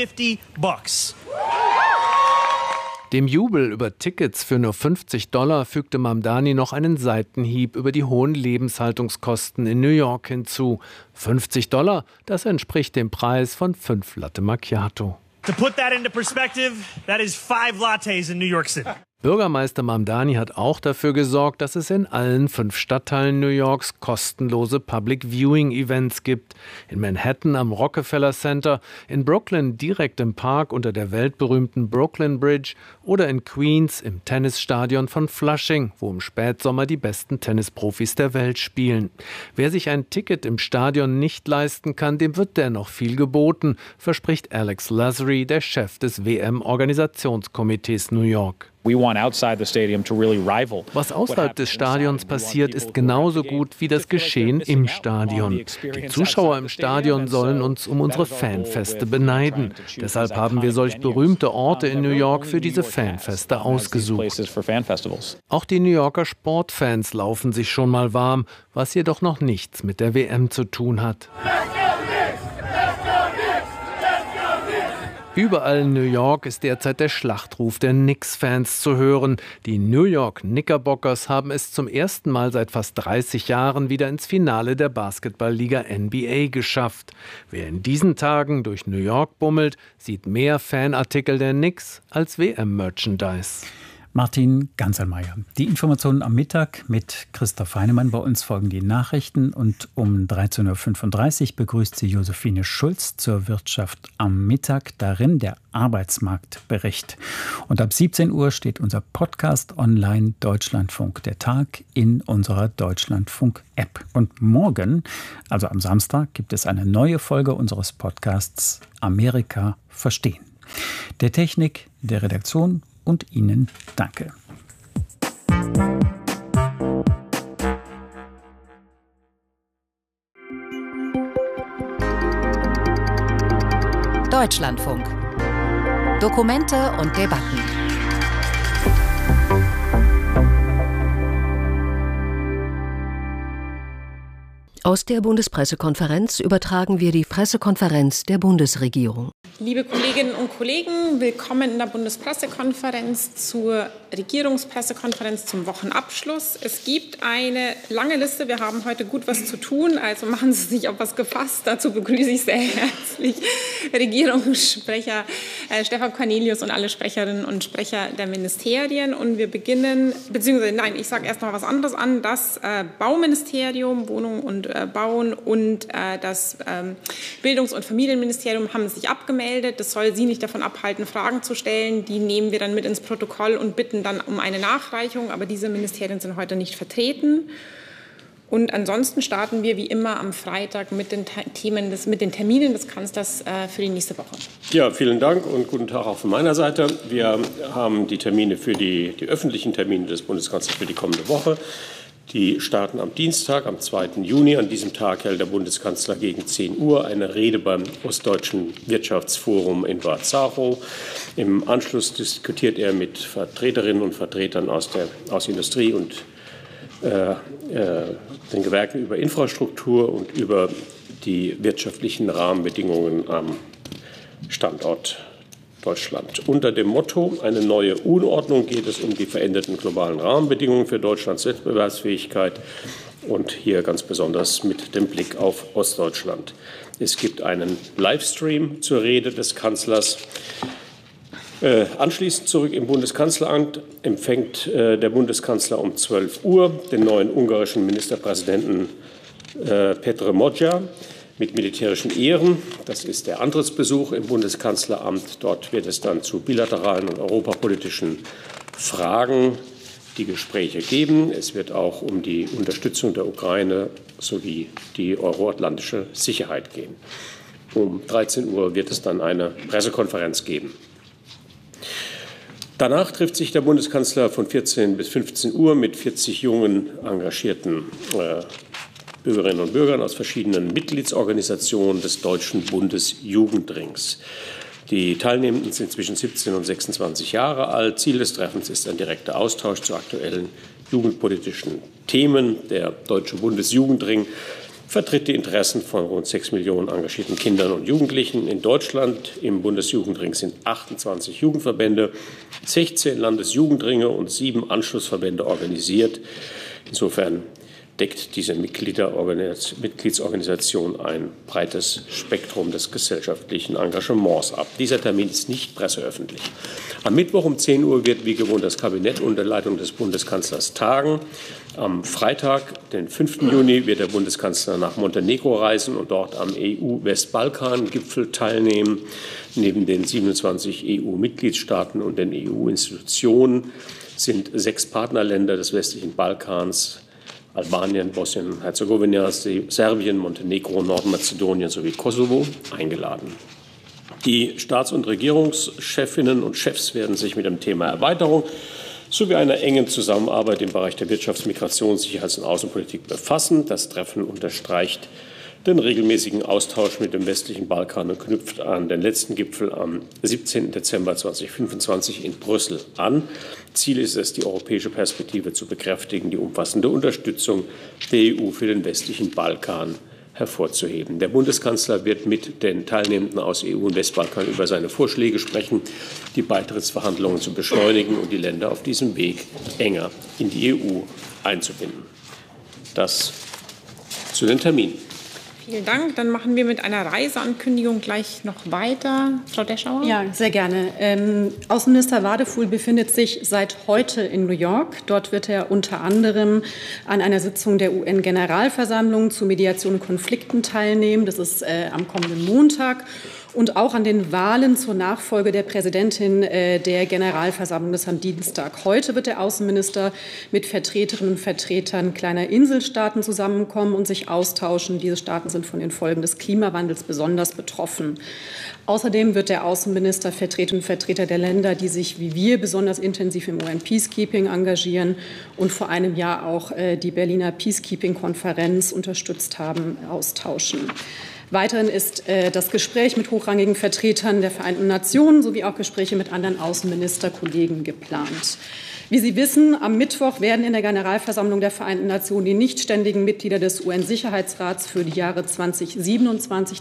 Dem Jubel über Tickets für nur $50 fügte Mamdani noch einen Seitenhieb über die hohen Lebenshaltungskosten in New York hinzu. $50, das entspricht dem Preis von 5 Latte Macchiato. To put that into perspective, that is 5 lattes in New York City. Bürgermeister Mamdani hat auch dafür gesorgt, dass es in allen 5 Stadtteilen New Yorks kostenlose Public Viewing Events gibt. In Manhattan am Rockefeller Center, in Brooklyn direkt im Park unter der weltberühmten Brooklyn Bridge oder in Queens im Tennisstadion von Flushing, wo im Spätsommer die besten Tennisprofis der Welt spielen. Wer sich ein Ticket im Stadion nicht leisten kann, dem wird dennoch viel geboten, verspricht Alex Lasry, der Chef des WM-Organisationskomitees New York. Was außerhalb des Stadions passiert, ist genauso gut wie das Geschehen im Stadion. Die Zuschauer im Stadion sollen uns um unsere Fanfeste beneiden. Deshalb haben wir solch berühmte Orte in New York für diese Fanfeste ausgesucht. Auch die New Yorker Sportfans laufen sich schon mal warm, was jedoch noch nichts mit der WM zu tun hat. Überall in New York ist derzeit der Schlachtruf der Knicks-Fans zu hören. Die New York Knickerbockers haben es zum ersten Mal seit fast 30 Jahren wieder ins Finale der Basketballliga NBA geschafft. Wer in diesen Tagen durch New York bummelt, sieht mehr Fanartikel der Knicks als WM-Merchandise. Martin Ganselmeier. Die Informationen am Mittag mit Christoph Heinemann. Bei uns folgen die Nachrichten und um 13.35 Uhr begrüßt sie Josephine Schulz zur Wirtschaft am Mittag. Darin der Arbeitsmarktbericht. Und ab 17 Uhr steht unser Podcast online Deutschlandfunk der Tag in unserer Deutschlandfunk-App. Und morgen, also am Samstag, gibt es eine neue Folge unseres Podcasts Amerika verstehen. Der Technik, der Redaktion und Ihnen danke. Deutschlandfunk. Dokumente und Debatten. Aus der Bundespressekonferenz übertragen wir die Pressekonferenz der Bundesregierung. Liebe Kolleginnen und Kollegen, willkommen in der Bundespressekonferenz zur Regierungspressekonferenz zum Wochenabschluss. Es gibt eine lange Liste. Wir haben heute gut was zu tun, also machen Sie sich auf was gefasst. Dazu begrüße ich sehr herzlich Regierungssprecher Stefan Cornelius und alle Sprecherinnen und Sprecher der Ministerien. Und wir beginnen, ich sage erst noch was anderes an. Das Bauministerium, Wohnung und Bauen und das Bildungs- und Familienministerium haben sich abgemeldet. Das soll Sie nicht davon abhalten, Fragen zu stellen. Die nehmen wir dann mit ins Protokoll und bitten dann um eine Nachreichung. Aber diese Ministerien sind heute nicht vertreten. Und ansonsten starten wir wie immer am Freitag mit den Terminen des Kanzlers für die nächste Woche. Ja, vielen Dank und guten Tag auch von meiner Seite. Wir haben die Termine für die öffentlichen Termine des Bundeskanzlers für die kommende Woche. Die starten am Dienstag, am 2. Juni. An diesem Tag hält der Bundeskanzler gegen 10 Uhr eine Rede beim Ostdeutschen Wirtschaftsforum in Bad Zachow. Im Anschluss diskutiert er mit Vertreterinnen und Vertretern aus Industrie und den Gewerken über Infrastruktur und über die wirtschaftlichen Rahmenbedingungen am Standort Deutschland. Unter dem Motto eine neue Unordnung geht es um die veränderten globalen Rahmenbedingungen für Deutschlands Wettbewerbsfähigkeit und hier ganz besonders mit dem Blick auf Ostdeutschland. Es gibt einen Livestream zur Rede des Kanzlers. Anschließend zurück im Bundeskanzleramt empfängt der Bundeskanzler um 12 Uhr den neuen ungarischen Ministerpräsidenten Petre Magyar mit militärischen Ehren. Das ist der Antrittsbesuch im Bundeskanzleramt. Dort wird es dann zu bilateralen und europapolitischen Fragen die Gespräche geben. Es wird auch um die Unterstützung der Ukraine sowie die euroatlantische Sicherheit gehen. Um 13 Uhr wird es dann eine Pressekonferenz geben. Danach trifft sich der Bundeskanzler von 14 bis 15 Uhr mit 40 jungen, engagierten Bürgerinnen und Bürgern aus verschiedenen Mitgliedsorganisationen des Deutschen Bundesjugendrings. Die Teilnehmenden sind zwischen 17 und 26 Jahre alt. Ziel des Treffens ist ein direkter Austausch zu aktuellen jugendpolitischen Themen. Der Deutsche Bundesjugendring vertritt die Interessen von rund 6 Millionen engagierten Kindern und Jugendlichen in Deutschland. Im Bundesjugendring sind 28 Jugendverbände, 16 Landesjugendringe und 7 Anschlussverbände organisiert. Insofern deckt diese Mitgliedsorganisation ein breites Spektrum des gesellschaftlichen Engagements ab. Dieser Termin ist nicht presseöffentlich. Am Mittwoch um 10 Uhr wird wie gewohnt das Kabinett unter Leitung des Bundeskanzlers tagen. Am Freitag, den 5. Juni, wird der Bundeskanzler nach Montenegro reisen und dort am EU-Westbalkan-Gipfel teilnehmen. Neben den 27 EU-Mitgliedstaaten und den EU-Institutionen sind 6 Partnerländer des westlichen Balkans, Albanien, Bosnien-Herzegowina, Serbien, Montenegro, Nordmazedonien sowie Kosovo, eingeladen. Die Staats- und Regierungschefinnen und Chefs werden sich mit dem Thema Erweiterung sowie einer engen Zusammenarbeit im Bereich der Wirtschafts-, Migrations-, Sicherheits- und Außenpolitik befassen. Das Treffen unterstreicht den regelmäßigen Austausch mit dem westlichen Balkan und knüpft an den letzten Gipfel am 17. Dezember 2025 in Brüssel an. Ziel ist es, die europäische Perspektive zu bekräftigen, die umfassende Unterstützung der EU für den westlichen Balkan hervorzuheben. Der Bundeskanzler wird mit den Teilnehmenden aus EU und Westbalkan über seine Vorschläge sprechen, die Beitrittsverhandlungen zu beschleunigen und die Länder auf diesem Weg enger in die EU einzubinden. Das zu den Terminen. Vielen Dank. Dann machen wir mit einer Reiseankündigung gleich noch weiter. Frau Deschauer? Ja, sehr gerne. Außenminister Wadefuhl befindet sich seit heute in New York. Dort wird er unter anderem an einer Sitzung der UN-Generalversammlung zu Mediation und Konflikten teilnehmen. Das ist am kommenden Montag. Und auch an den Wahlen zur Nachfolge der Präsidentin der Generalversammlung. Das ist am Dienstag. Heute wird der Außenminister mit Vertreterinnen und Vertretern kleiner Inselstaaten zusammenkommen und sich austauschen. Diese Staaten sind von den Folgen des Klimawandels besonders betroffen. Außerdem wird der Außenminister Vertreterinnen und Vertreter der Länder, die sich wie wir besonders intensiv im UN-Peacekeeping engagieren und vor einem Jahr auch die Berliner Peacekeeping-Konferenz unterstützt haben, austauschen. Weiterhin ist das Gespräch mit hochrangigen Vertretern der Vereinten Nationen sowie auch Gespräche mit anderen Außenministerkollegen geplant. Wie Sie wissen, am Mittwoch werden in der Generalversammlung der Vereinten Nationen die nichtständigen Mitglieder des UN-Sicherheitsrats für die Jahre 2027,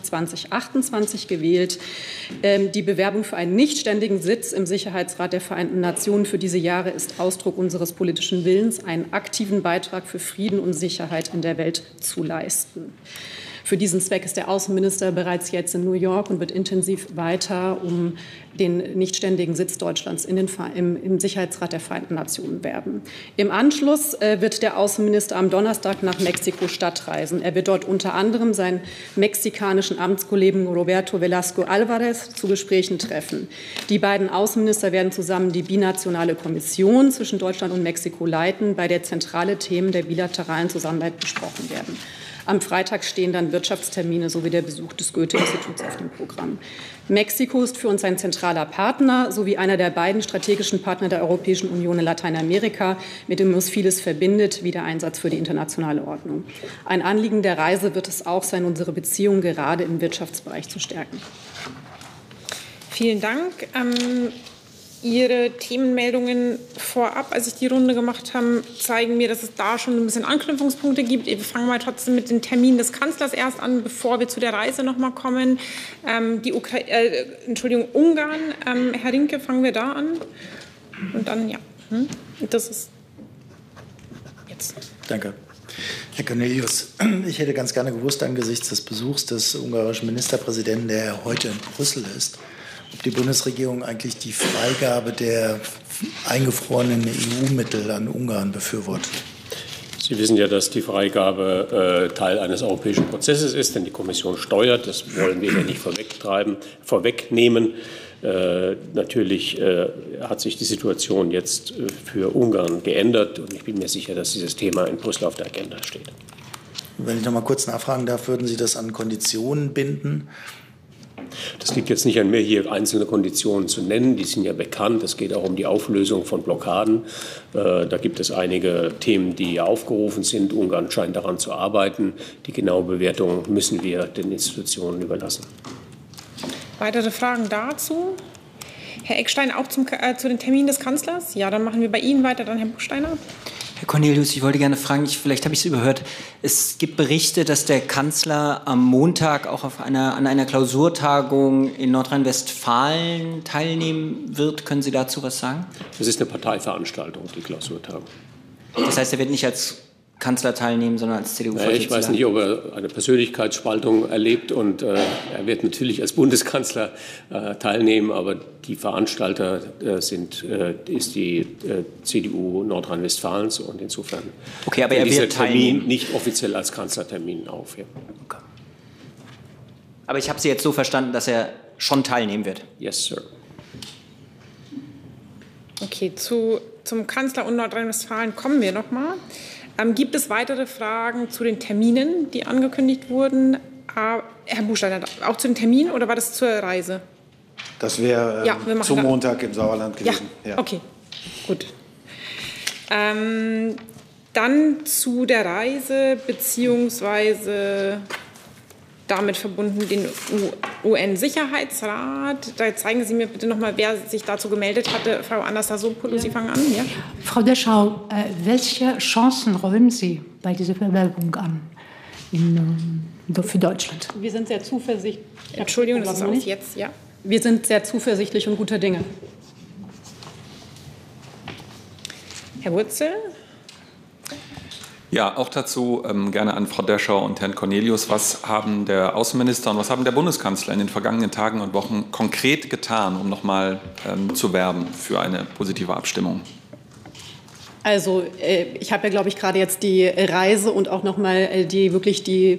2028 gewählt. Die Bewerbung für einen nichtständigen Sitz im Sicherheitsrat der Vereinten Nationen für diese Jahre ist Ausdruck unseres politischen Willens, einen aktiven Beitrag für Frieden und Sicherheit in der Welt zu leisten. Für diesen Zweck ist der Außenminister bereits jetzt in New York und wird intensiv weiter um den nichtständigen Sitz Deutschlands im Sicherheitsrat der Vereinten Nationen werben. Im Anschluss wird der Außenminister am Donnerstag nach Mexiko-Stadt reisen. Er wird dort unter anderem seinen mexikanischen Amtskollegen Roberto Velasco Alvarez zu Gesprächen treffen. Die beiden Außenminister werden zusammen die binationale Kommission zwischen Deutschland und Mexiko leiten, bei der zentrale Themen der bilateralen Zusammenarbeit besprochen werden. Am Freitag stehen dann Wirtschaftstermine sowie der Besuch des Goethe-Instituts auf dem Programm. Mexiko ist für uns ein zentraler Partner sowie einer der beiden strategischen Partner der Europäischen Union in Lateinamerika, mit dem uns vieles verbindet, wie der Einsatz für die internationale Ordnung. Ein Anliegen der Reise wird es auch sein, unsere Beziehungen gerade im Wirtschaftsbereich zu stärken. Vielen Dank. Ihre Themenmeldungen vorab, als ich die Runde gemacht habe, zeigen mir, dass es da schon ein bisschen Anknüpfungspunkte gibt. Wir fangen mal trotzdem mit dem Termin des Kanzlers erst an, bevor wir zu der Reise noch mal kommen. Ungarn. Herr Rinke, fangen wir da an. Und dann, ja, das ist jetzt. Danke. Herr Cornelius, ich hätte ganz gerne gewusst, angesichts des Besuchs des ungarischen Ministerpräsidenten, der heute in Brüssel ist, ob die Bundesregierung eigentlich die Freigabe der eingefrorenen EU-Mittel an Ungarn befürwortet. Sie wissen ja, dass die Freigabe Teil eines europäischen Prozesses ist, denn die Kommission steuert. Das wollen wir ja nicht vorwegnehmen. Natürlich hat sich die Situation jetzt für Ungarn geändert und ich bin mir sicher, dass dieses Thema in Brüssel auf der Agenda steht. Wenn ich noch mal kurz nachfragen darf, würden Sie das an Konditionen binden? Das liegt jetzt nicht an mir, hier einzelne Konditionen zu nennen. Die sind ja bekannt. Es geht auch um die Auflösung von Blockaden. Da gibt es einige Themen, die aufgerufen sind. Ungarn scheint daran zu arbeiten. Die genaue Bewertung müssen wir den Institutionen überlassen. Weitere Fragen dazu? Herr Eckstein, auch zu den Termin des Kanzlers? Ja, dann machen wir bei Ihnen weiter, dann Herr Buchsteiner. Herr Cornelius, ich wollte gerne fragen, vielleicht habe ich es überhört. Es gibt Berichte, dass der Kanzler am Montag auch an einer Klausurtagung in Nordrhein-Westfalen teilnehmen wird. Können Sie dazu was sagen? Das ist eine Parteiveranstaltung, die Klausurtagung. Das heißt, er wird nicht als Kanzler teilnehmen, sondern als CDU-Vorsitzender? Ich weiß nicht, ob er eine Persönlichkeitsspaltung erlebt und er wird natürlich als Bundeskanzler teilnehmen, aber die Veranstalter ist die CDU Nordrhein-Westfalens und insofern okay, aber er dieser wird Termin nicht offiziell als Kanzlertermin auf. Ja. Okay. Aber ich habe Sie jetzt so verstanden, dass er schon teilnehmen wird? Yes, sir. Okay, zum Kanzler und Nordrhein-Westfalen kommen wir noch mal. Gibt es weitere Fragen zu den Terminen, die angekündigt wurden? Herr Buchsteiner, auch zu den Terminen oder war das zur Reise? Das wäre zum Montag im Sauerland gewesen. Ja. Okay, gut. Dann zu der Reise beziehungsweise damit verbunden den UN-Sicherheitsrat. Da zeigen Sie mir bitte noch mal, wer sich dazu gemeldet hatte. Frau Anastassopoulos, Sie fangen an. Ja? Frau Deschauer, welche Chancen räumen Sie bei dieser Bewerbung an? für Deutschland. Wir sind sehr zuversichtlich. Entschuldigung, das ist auch jetzt, ja. Wir sind sehr zuversichtlich und guter Dinge. Herr Wurzel? Ja, auch dazu gerne an Frau Deschauer und Herrn Cornelius. Was haben der Außenminister und was haben der Bundeskanzler in den vergangenen Tagen und Wochen konkret getan, um nochmal zu werben für eine positive Abstimmung? Also ich habe ja, glaube ich, gerade jetzt die Reise und auch nochmal die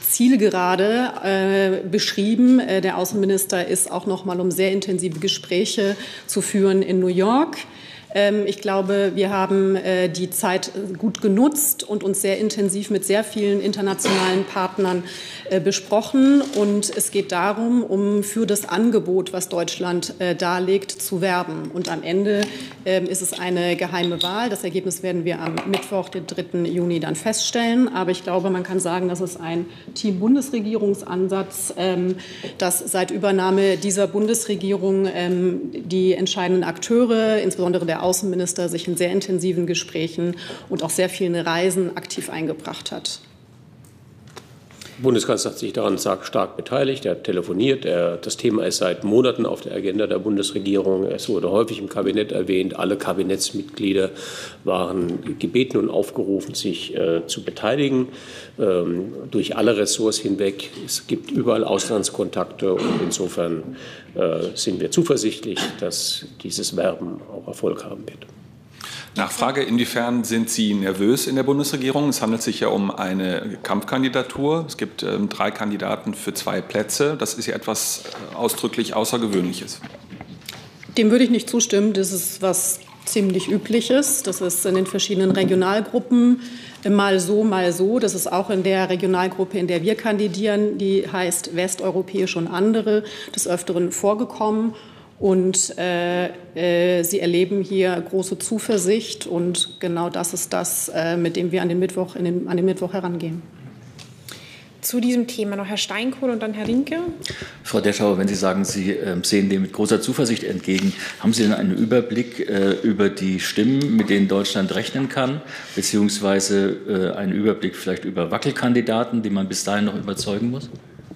Zielgerade beschrieben. Der Außenminister ist auch nochmal, um sehr intensive Gespräche zu führen, in New York. Ich glaube, wir haben die Zeit gut genutzt und uns sehr intensiv mit sehr vielen internationalen Partnern besprochen. Und es geht darum, um für das Angebot, was Deutschland darlegt, zu werben. Und am Ende ist es eine geheime Wahl. Das Ergebnis werden wir am Mittwoch, den 3. Juni, dann feststellen. Aber ich glaube, man kann sagen, das ist ein Team-Bundesregierungsansatz, dass seit Übernahme dieser Bundesregierung die entscheidenden Akteure, insbesondere der Außenminister, sich in sehr intensiven Gesprächen und auch sehr vielen Reisen aktiv eingebracht hat. Der Bundeskanzler hat sich daran stark beteiligt. Er hat telefoniert. Das Thema ist seit Monaten auf der Agenda der Bundesregierung. Es wurde häufig im Kabinett erwähnt. Alle Kabinettsmitglieder waren gebeten und aufgerufen, sich zu beteiligen, durch alle Ressorts hinweg. Es gibt überall Auslandskontakte und insofern sind wir zuversichtlich, dass dieses Werben auch Erfolg haben wird. Nachfrage, inwiefern sind Sie nervös in der Bundesregierung? Es handelt sich ja um eine Kampfkandidatur. Es gibt 3 Kandidaten für 2 Plätze. Das ist ja etwas ausdrücklich Außergewöhnliches. Dem würde ich nicht zustimmen. Das ist was ziemlich Übliches. Das ist in den verschiedenen Regionalgruppen mal so, mal so. Das ist auch in der Regionalgruppe, in der wir kandidieren, die heißt Westeuropäisch und andere, des Öfteren vorgekommen. Und Sie erleben hier große Zuversicht. Und genau das ist das, mit dem wir an den Mittwoch herangehen. Zu diesem Thema noch Herr Steinkohl und dann Herr Rinke. Frau Deschauer, wenn Sie sagen, Sie sehen dem mit großer Zuversicht entgegen, haben Sie denn einen Überblick über die Stimmen, mit denen Deutschland rechnen kann, beziehungsweise einen Überblick vielleicht über Wackelkandidaten, die man bis dahin noch überzeugen muss?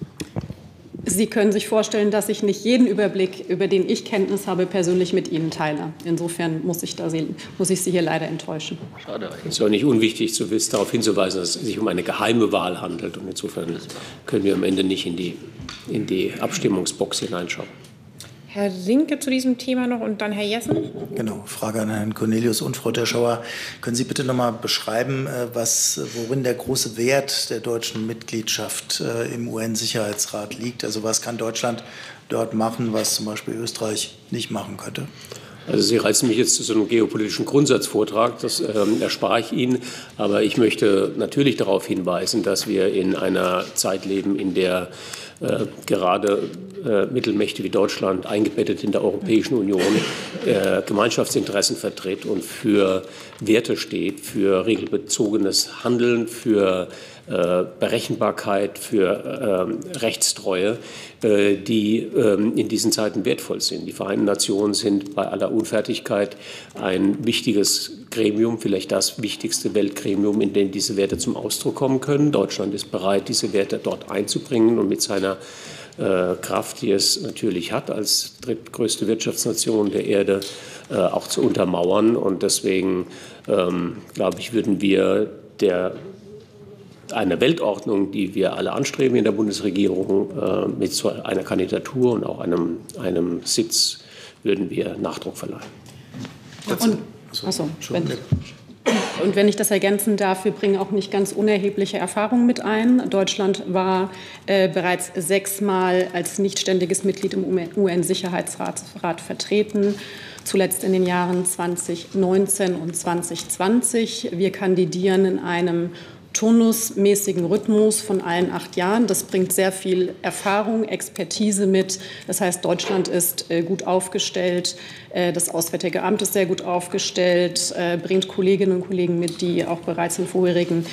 Sie können sich vorstellen, dass ich nicht jeden Überblick, über den ich Kenntnis habe, persönlich mit Ihnen teile. Insofern muss ich Sie hier leider enttäuschen. Schade. Es ist auch nicht unwichtig, darauf hinzuweisen, dass es sich um eine geheime Wahl handelt. Und insofern können wir am Ende nicht in die Abstimmungsbox hineinschauen. Herr Rinke zu diesem Thema noch und dann Herr Jessen. Genau, Frage an Herrn Cornelius und Frau Deschauer. Können Sie bitte noch mal beschreiben, worin der große Wert der deutschen Mitgliedschaft im UN-Sicherheitsrat liegt? Also was kann Deutschland dort machen, was zum Beispiel Österreich nicht machen könnte? Also Sie reizen mich jetzt zu so einem geopolitischen Grundsatzvortrag, das erspare ich Ihnen. Aber ich möchte natürlich darauf hinweisen, dass wir in einer Zeit leben, in der gerade Mittelmächte wie Deutschland, eingebettet in der Europäischen Union, Gemeinschaftsinteressen vertritt und für Werte steht, für regelbezogenes Handeln, für Berechenbarkeit, für Rechtstreue, die in diesen Zeiten wertvoll sind. Die Vereinten Nationen sind bei aller Unfertigkeit ein wichtiges Gremium, vielleicht das wichtigste Weltgremium, in dem diese Werte zum Ausdruck kommen können. Deutschland ist bereit, diese Werte dort einzubringen und mit seiner Kraft, die es natürlich hat, als drittgrößte Wirtschaftsnation der Erde, auch zu untermauern. Und deswegen, glaube ich, würden wir eine Weltordnung, die wir alle anstreben in der Bundesregierung, mit so einer Kandidatur und auch einem Sitz, würden wir Nachdruck verleihen. Und wenn ich das ergänzen darf, wir bringen auch nicht ganz unerhebliche Erfahrungen mit ein. Deutschland war bereits 6-mal als nichtständiges Mitglied im UN-Sicherheitsrat vertreten, zuletzt in den Jahren 2019 und 2020. Wir kandidieren in einem turnusmäßigen Rhythmus von allen 8 Jahren. Das bringt sehr viel Erfahrung, Expertise mit. Das heißt, Deutschland ist gut aufgestellt, das Auswärtige Amt ist sehr gut aufgestellt, bringt Kolleginnen und Kollegen mit, die auch bereits in vorherigen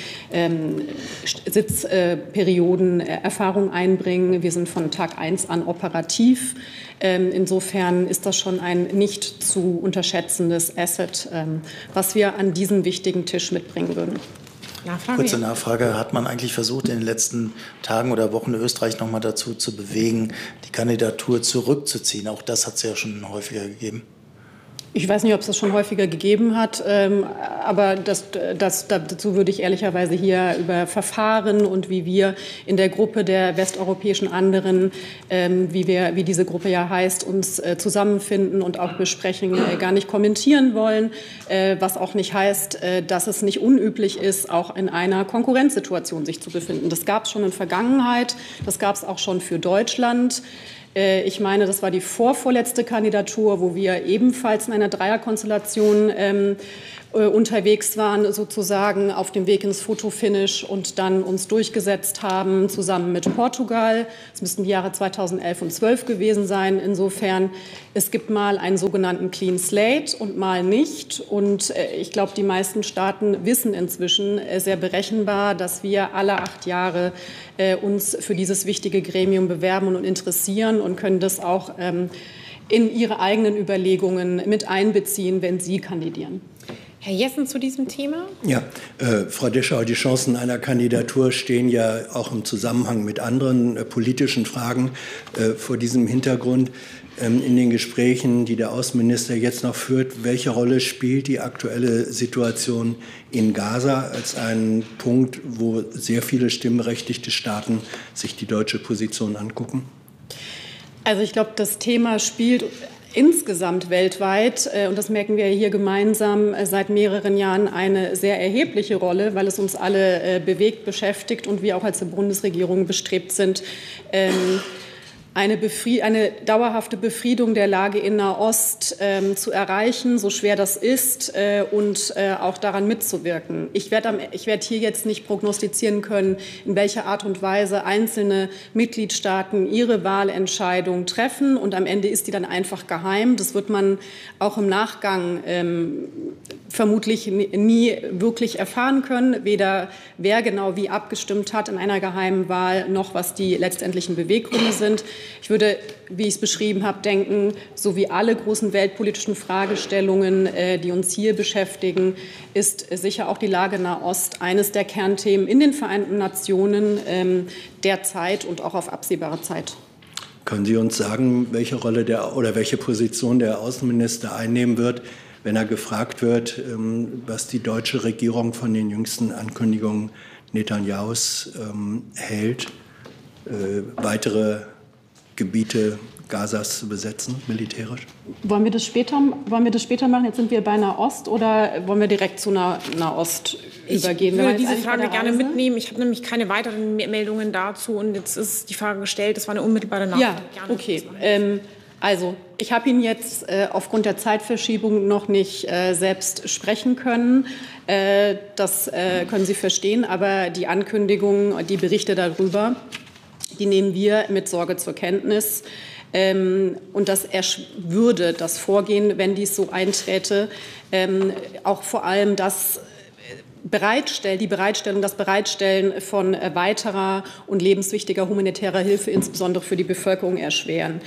Sitzperioden Erfahrung einbringen. Wir sind von Tag 1 an operativ. Insofern ist das schon ein nicht zu unterschätzendes Asset, was wir an diesen wichtigen Tisch mitbringen würden. Kurze Nachfrage. Hat man eigentlich versucht, in den letzten Tagen oder Wochen Österreich noch mal dazu zu bewegen, die Kandidatur zurückzuziehen? Auch das hat es ja schon häufiger gegeben. Ich weiß nicht, ob es das schon häufiger gegeben hat, aber dazu würde ich ehrlicherweise hier über Verfahren und wie wir in der Gruppe der westeuropäischen Anderen, wie diese Gruppe ja heißt, uns zusammenfinden und auch besprechen, gar nicht kommentieren wollen, was auch nicht heißt, dass es nicht unüblich ist, auch in einer Konkurrenzsituation sich zu befinden. Das gab es schon in der Vergangenheit, das gab es auch schon für Deutschland. Ich meine, das war die vorvorletzte Kandidatur, wo wir ebenfalls in einer Dreierkonstellation unterwegs waren, sozusagen auf dem Weg ins Fotofinish und dann uns durchgesetzt haben, zusammen mit Portugal. Es müssten die Jahre 2011 und 2012 gewesen sein. Insofern, es gibt mal einen sogenannten Clean Slate und mal nicht. Und ich glaube, die meisten Staaten wissen inzwischen sehr berechenbar, dass wir alle 8 Jahre uns für dieses wichtige Gremium bewerben und interessieren und können das auch in ihre eigenen Überlegungen mit einbeziehen, wenn sie kandidieren. Herr Jessen zu diesem Thema? Ja, Frau Deschauer, die Chancen einer Kandidatur stehen ja auch im Zusammenhang mit anderen politischen Fragen vor diesem Hintergrund. In den Gesprächen, die der Außenminister jetzt noch führt, welche Rolle spielt die aktuelle Situation in Gaza als einen Punkt, wo sehr viele stimmberechtigte Staaten sich die deutsche Position angucken? Also ich glaube, das Thema spielt insgesamt weltweit, und das merken wir hier gemeinsam seit mehreren Jahren, eine sehr erhebliche Rolle, weil es uns alle bewegt, beschäftigt und wir auch als Bundesregierung bestrebt sind, eine dauerhafte Befriedung der Lage in Nahost zu erreichen, so schwer das ist, und auch daran mitzuwirken. Ich werde hier jetzt nicht prognostizieren können, in welcher Art und Weise einzelne Mitgliedstaaten ihre Wahlentscheidung treffen. Und am Ende ist die dann einfach geheim. Das wird man auch im Nachgang vermutlich nie wirklich erfahren können, weder wer genau wie abgestimmt hat in einer geheimen Wahl, noch was die letztendlichen Beweggründe sind. Ich würde, wie ich es beschrieben habe, denken, so wie alle großen weltpolitischen Fragestellungen, die uns hier beschäftigen, ist sicher auch die Lage Nahost eines der Kernthemen in den Vereinten Nationen derzeit und auch auf absehbare Zeit. Können Sie uns sagen, welche Rolle welche Position der Außenminister einnehmen wird, wenn er gefragt wird, was die deutsche Regierung von den jüngsten Ankündigungen Netanyahus hält, weitere Gebiete Gazas zu besetzen, militärisch? Wollen wir das später machen? Jetzt sind wir bei Nahost, oder wollen wir direkt zu Nahost übergehen? Ich würde diese Frage gerne mitnehmen. Ich habe nämlich keine weiteren Meldungen dazu und jetzt ist die Frage gestellt, das war eine unmittelbare Nachfrage. Ja, okay. Also, ich habe Ihnen jetzt aufgrund der Zeitverschiebung noch nicht selbst sprechen können. Das können Sie verstehen, aber die Ankündigungen, die Berichte darüber, die nehmen wir mit Sorge zur Kenntnis. Und das würde das Vorgehen, wenn dies so einträte, auch vor allem das Bereitstellen von weiterer und lebenswichtiger humanitärer Hilfe, insbesondere für die Bevölkerung, erschweren.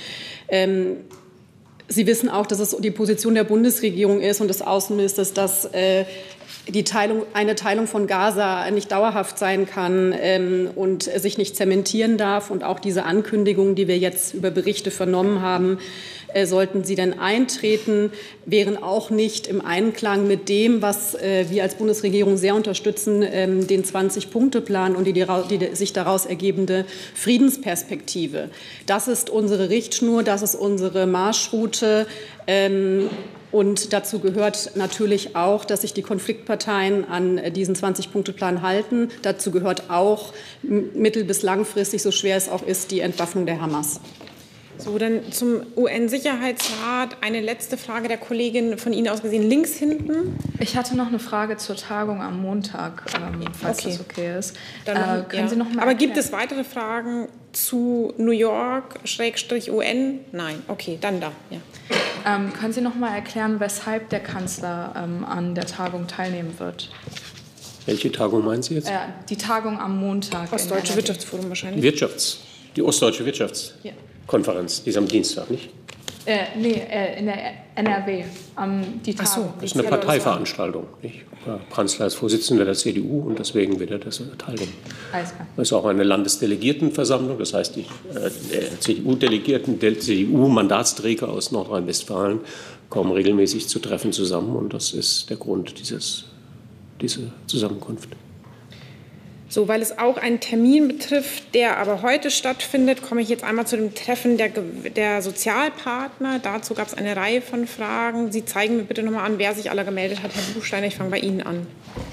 Sie wissen auch, dass es die Position der Bundesregierung ist und des Außenministers, dass eine Teilung von Gaza nicht dauerhaft sein kann und sich nicht zementieren darf. Und auch diese Ankündigungen, die wir jetzt über Berichte vernommen haben, sollten sie denn eintreten, wären auch nicht im Einklang mit dem, was wir als Bundesregierung sehr unterstützen, den 20-Punkte-Plan und die sich daraus ergebende Friedensperspektive. Das ist unsere Richtschnur, das ist unsere Marschroute. Und dazu gehört natürlich auch, dass sich die Konfliktparteien an diesen 20-Punkte-Plan halten. Dazu gehört auch mittel- bis langfristig, so schwer es auch ist, die Entwaffnung der Hamas. So, dann zum UN-Sicherheitsrat. Eine letzte Frage der Kollegin von Ihnen aus gesehen, links hinten. Ich hatte noch eine Frage zur Tagung am Montag, falls das okay ist. Dann können Sie noch mal erklären? Gibt es weitere Fragen zu New York /UN? Nein, okay, dann da. Ja. Können Sie noch mal erklären, weshalb der Kanzler an der Tagung teilnehmen wird? Welche Tagung meinen Sie jetzt? Die Tagung am Montag. Ostdeutsche Wirtschaftsforum wahrscheinlich. Die Ostdeutsche Wirtschaftskonferenz, die ist am Dienstag, nicht? In der NRW. Die Tagung. Ach so, das ist eine Parteiveranstaltung. Nicht? Kanzler ist Vorsitzender der CDU und deswegen wird er das teilnehmen. Das ist auch eine Landesdelegiertenversammlung, das heißt, die CDU-Delegierten, der CDU-Mandatsträger aus Nordrhein-Westfalen kommen regelmäßig zu Treffen zusammen und das ist der Grund dieser Zusammenkunft. So, weil es auch einen Termin betrifft, der aber heute stattfindet, komme ich jetzt einmal zu dem Treffen der Sozialpartner. Dazu gab es eine Reihe von Fragen. Sie zeigen mir bitte nochmal an, wer sich alle gemeldet hat. Herr Buchsteiner, ich fange bei Ihnen an.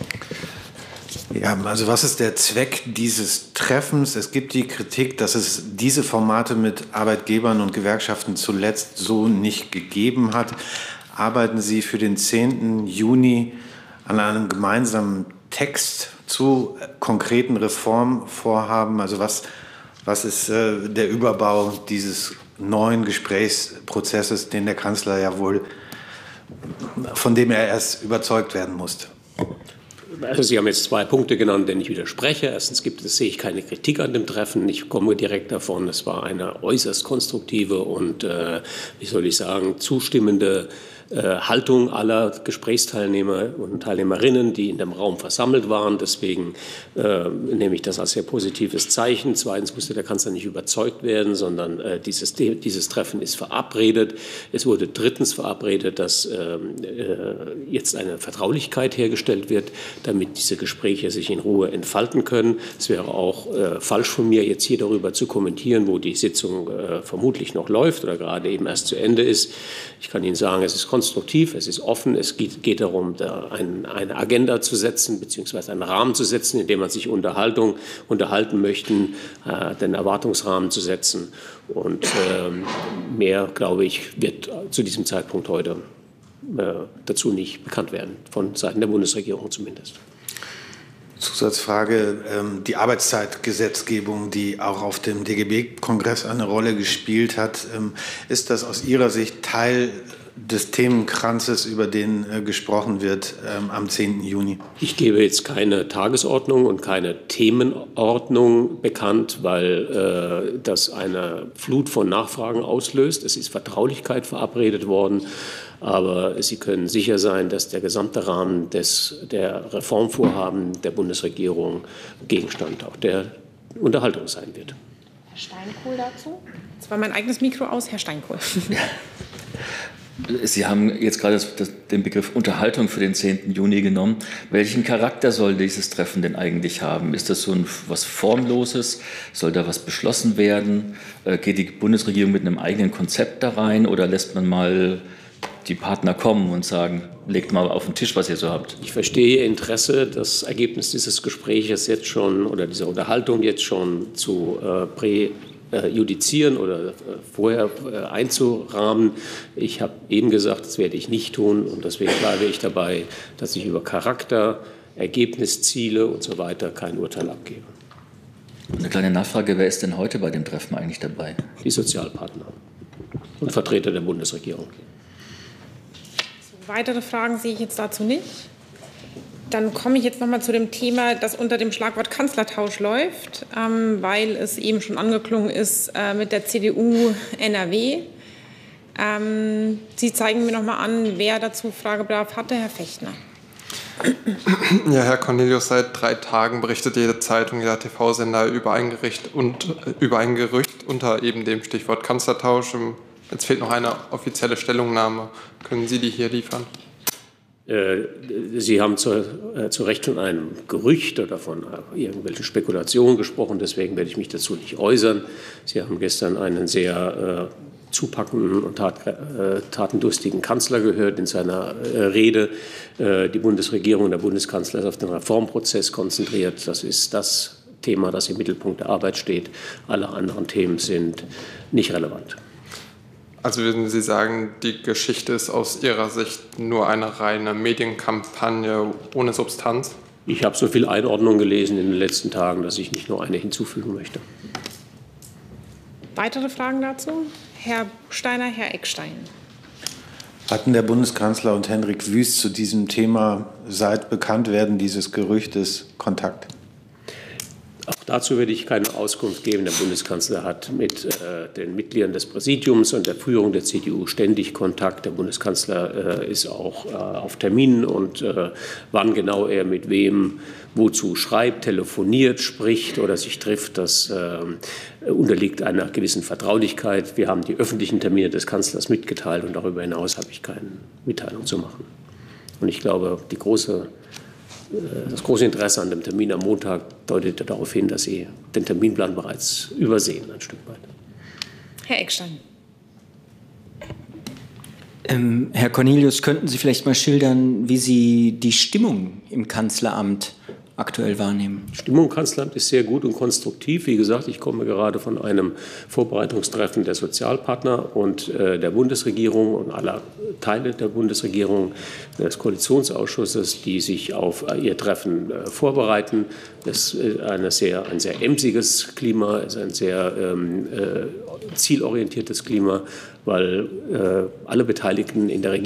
Ja, also was ist der Zweck dieses Treffens? Es gibt die Kritik, dass es diese Formate mit Arbeitgebern und Gewerkschaften zuletzt so nicht gegeben hat. Arbeiten Sie für den 10. Juni an einem gemeinsamen Text zu konkreten Reformvorhaben? Also was ist der Überbau dieses neuen Gesprächsprozesses, den der Kanzler ja wohl, von dem er erst überzeugt werden musste? Also Sie haben jetzt 2 Punkte genannt, denen ich widerspreche. Erstens sehe ich keine Kritik an dem Treffen. Ich komme direkt davon, es war eine äußerst konstruktive und, zustimmende Haltung aller Gesprächsteilnehmer und Teilnehmerinnen, die in dem Raum versammelt waren. Deswegen nehme ich das als sehr positives Zeichen. Zweitens musste der Kanzler nicht überzeugt werden, sondern dieses Treffen ist verabredet. Es wurde drittens verabredet, dass jetzt eine Vertraulichkeit hergestellt wird, damit diese Gespräche sich in Ruhe entfalten können. Es wäre auch falsch von mir, jetzt hier darüber zu kommentieren, wo die Sitzung vermutlich noch läuft oder gerade eben erst zu Ende ist. Ich kann Ihnen sagen, es ist konstruktiv, es ist offen, es geht darum, eine Agenda zu setzen, beziehungsweise einen Rahmen zu setzen, in dem man sich unterhalten möchte, den Erwartungsrahmen zu setzen. Und mehr, glaube ich, wird zu diesem Zeitpunkt heute dazu nicht bekannt werden, von Seiten der Bundesregierung zumindest. Zusatzfrage, die Arbeitszeitgesetzgebung, die auch auf dem DGB-Kongress eine Rolle gespielt hat, ist das aus Ihrer Sicht Teil des Themenkranzes, über den gesprochen wird am 10. Juni? Ich gebe jetzt keine Tagesordnung und keine Themenordnung bekannt, weil das eine Flut von Nachfragen auslöst. Es ist Vertraulichkeit verabredet worden. Aber Sie können sicher sein, dass der gesamte Rahmen der Reformvorhaben der Bundesregierung Gegenstand auch der Unterhaltung sein wird. Herr Steinkohl dazu? Jetzt war mein eigenes Mikro aus. Herr Steinkohl. Sie haben jetzt gerade den Begriff Unterhaltung für den 10. Juni genommen. Welchen Charakter soll dieses Treffen denn eigentlich haben? Ist das so was Formloses? Soll da was beschlossen werden? Geht die Bundesregierung mit einem eigenen Konzept da rein oder lässt man mal die Partner kommen und sagen, legt mal auf den Tisch, was ihr so habt? Ich verstehe Ihr Interesse, das Ergebnis dieses Gespräches jetzt schon oder dieser Unterhaltung jetzt schon zu präjudizieren oder vorher einzurahmen. Ich habe eben gesagt, das werde ich nicht tun und deswegen bleibe ich dabei, dass ich über Charakter, Ergebnisziele und so weiter kein Urteil abgebe. Eine kleine Nachfrage, wer ist denn heute bei dem Treffen eigentlich dabei? Die Sozialpartner und Vertreter der Bundesregierung. Weitere Fragen sehe ich jetzt dazu nicht. Dann komme ich jetzt noch mal zu dem Thema, das unter dem Schlagwort Kanzlertausch läuft, weil es eben schon angeklungen ist mit der CDU NRW. Sie zeigen mir noch mal an, wer dazu Fragebedarf hatte. Herr Fechtner. Ja, Herr Cornelius, seit 3 Tagen berichtet jede Zeitung, jeder TV-Sender über ein Gerücht unter eben dem Stichwort Kanzlertausch. Jetzt fehlt noch eine offizielle Stellungnahme. Können Sie die hier liefern? Sie haben zu Recht von einem Gerücht oder von irgendwelchen Spekulationen gesprochen. Deswegen werde ich mich dazu nicht äußern. Sie haben gestern einen sehr zupackenden und tatendurstigen Kanzler gehört in seiner Rede. Die Bundesregierung und der Bundeskanzler ist auf den Reformprozess konzentriert. Das ist das Thema, das im Mittelpunkt der Arbeit steht. Alle anderen Themen sind nicht relevant. Also würden Sie sagen, die Geschichte ist aus Ihrer Sicht nur eine reine Medienkampagne ohne Substanz? Ich habe so viel Einordnung gelesen in den letzten Tagen, dass ich nicht nur eine hinzufügen möchte. Weitere Fragen dazu? Herr Buchsteiner, Herr Eckstein. Hatten der Bundeskanzler und Hendrik Wüst zu diesem Thema seit Bekanntwerden dieses Gerüchtes Kontakt? Auch Dazu werde ich keine Auskunft geben. Der Bundeskanzler hat mit den Mitgliedern des Präsidiums und der Führung der CDU ständig Kontakt. Der Bundeskanzler ist auch auf Terminen und wann genau er mit wem wozu schreibt, telefoniert, spricht oder sich trifft, das unterliegt einer gewissen Vertraulichkeit. Wir haben die öffentlichen Termine des Kanzlers mitgeteilt und darüber hinaus habe ich keine Mitteilung zu machen. Und ich glaube, das große Interesse an dem Termin am Montag deutet darauf hin, dass Sie den Terminplan bereits übersehen, ein Stück weit. Herr Eckstein. Herr Cornelius, könnten Sie vielleicht mal schildern, wie Sie die Stimmung im Kanzleramt aktuell wahrnehmen? Die Stimmung im Kanzleramt ist sehr gut und konstruktiv. Wie gesagt, ich komme gerade von einem Vorbereitungstreffen der Sozialpartner und der Bundesregierung und aller Teile der Bundesregierung, des Koalitionsausschusses, die sich auf ihr Treffen vorbereiten. Es ist ein sehr emsiges Klima, es ist ein sehr zielorientiertes Klima, weil alle Beteiligten in der Regierung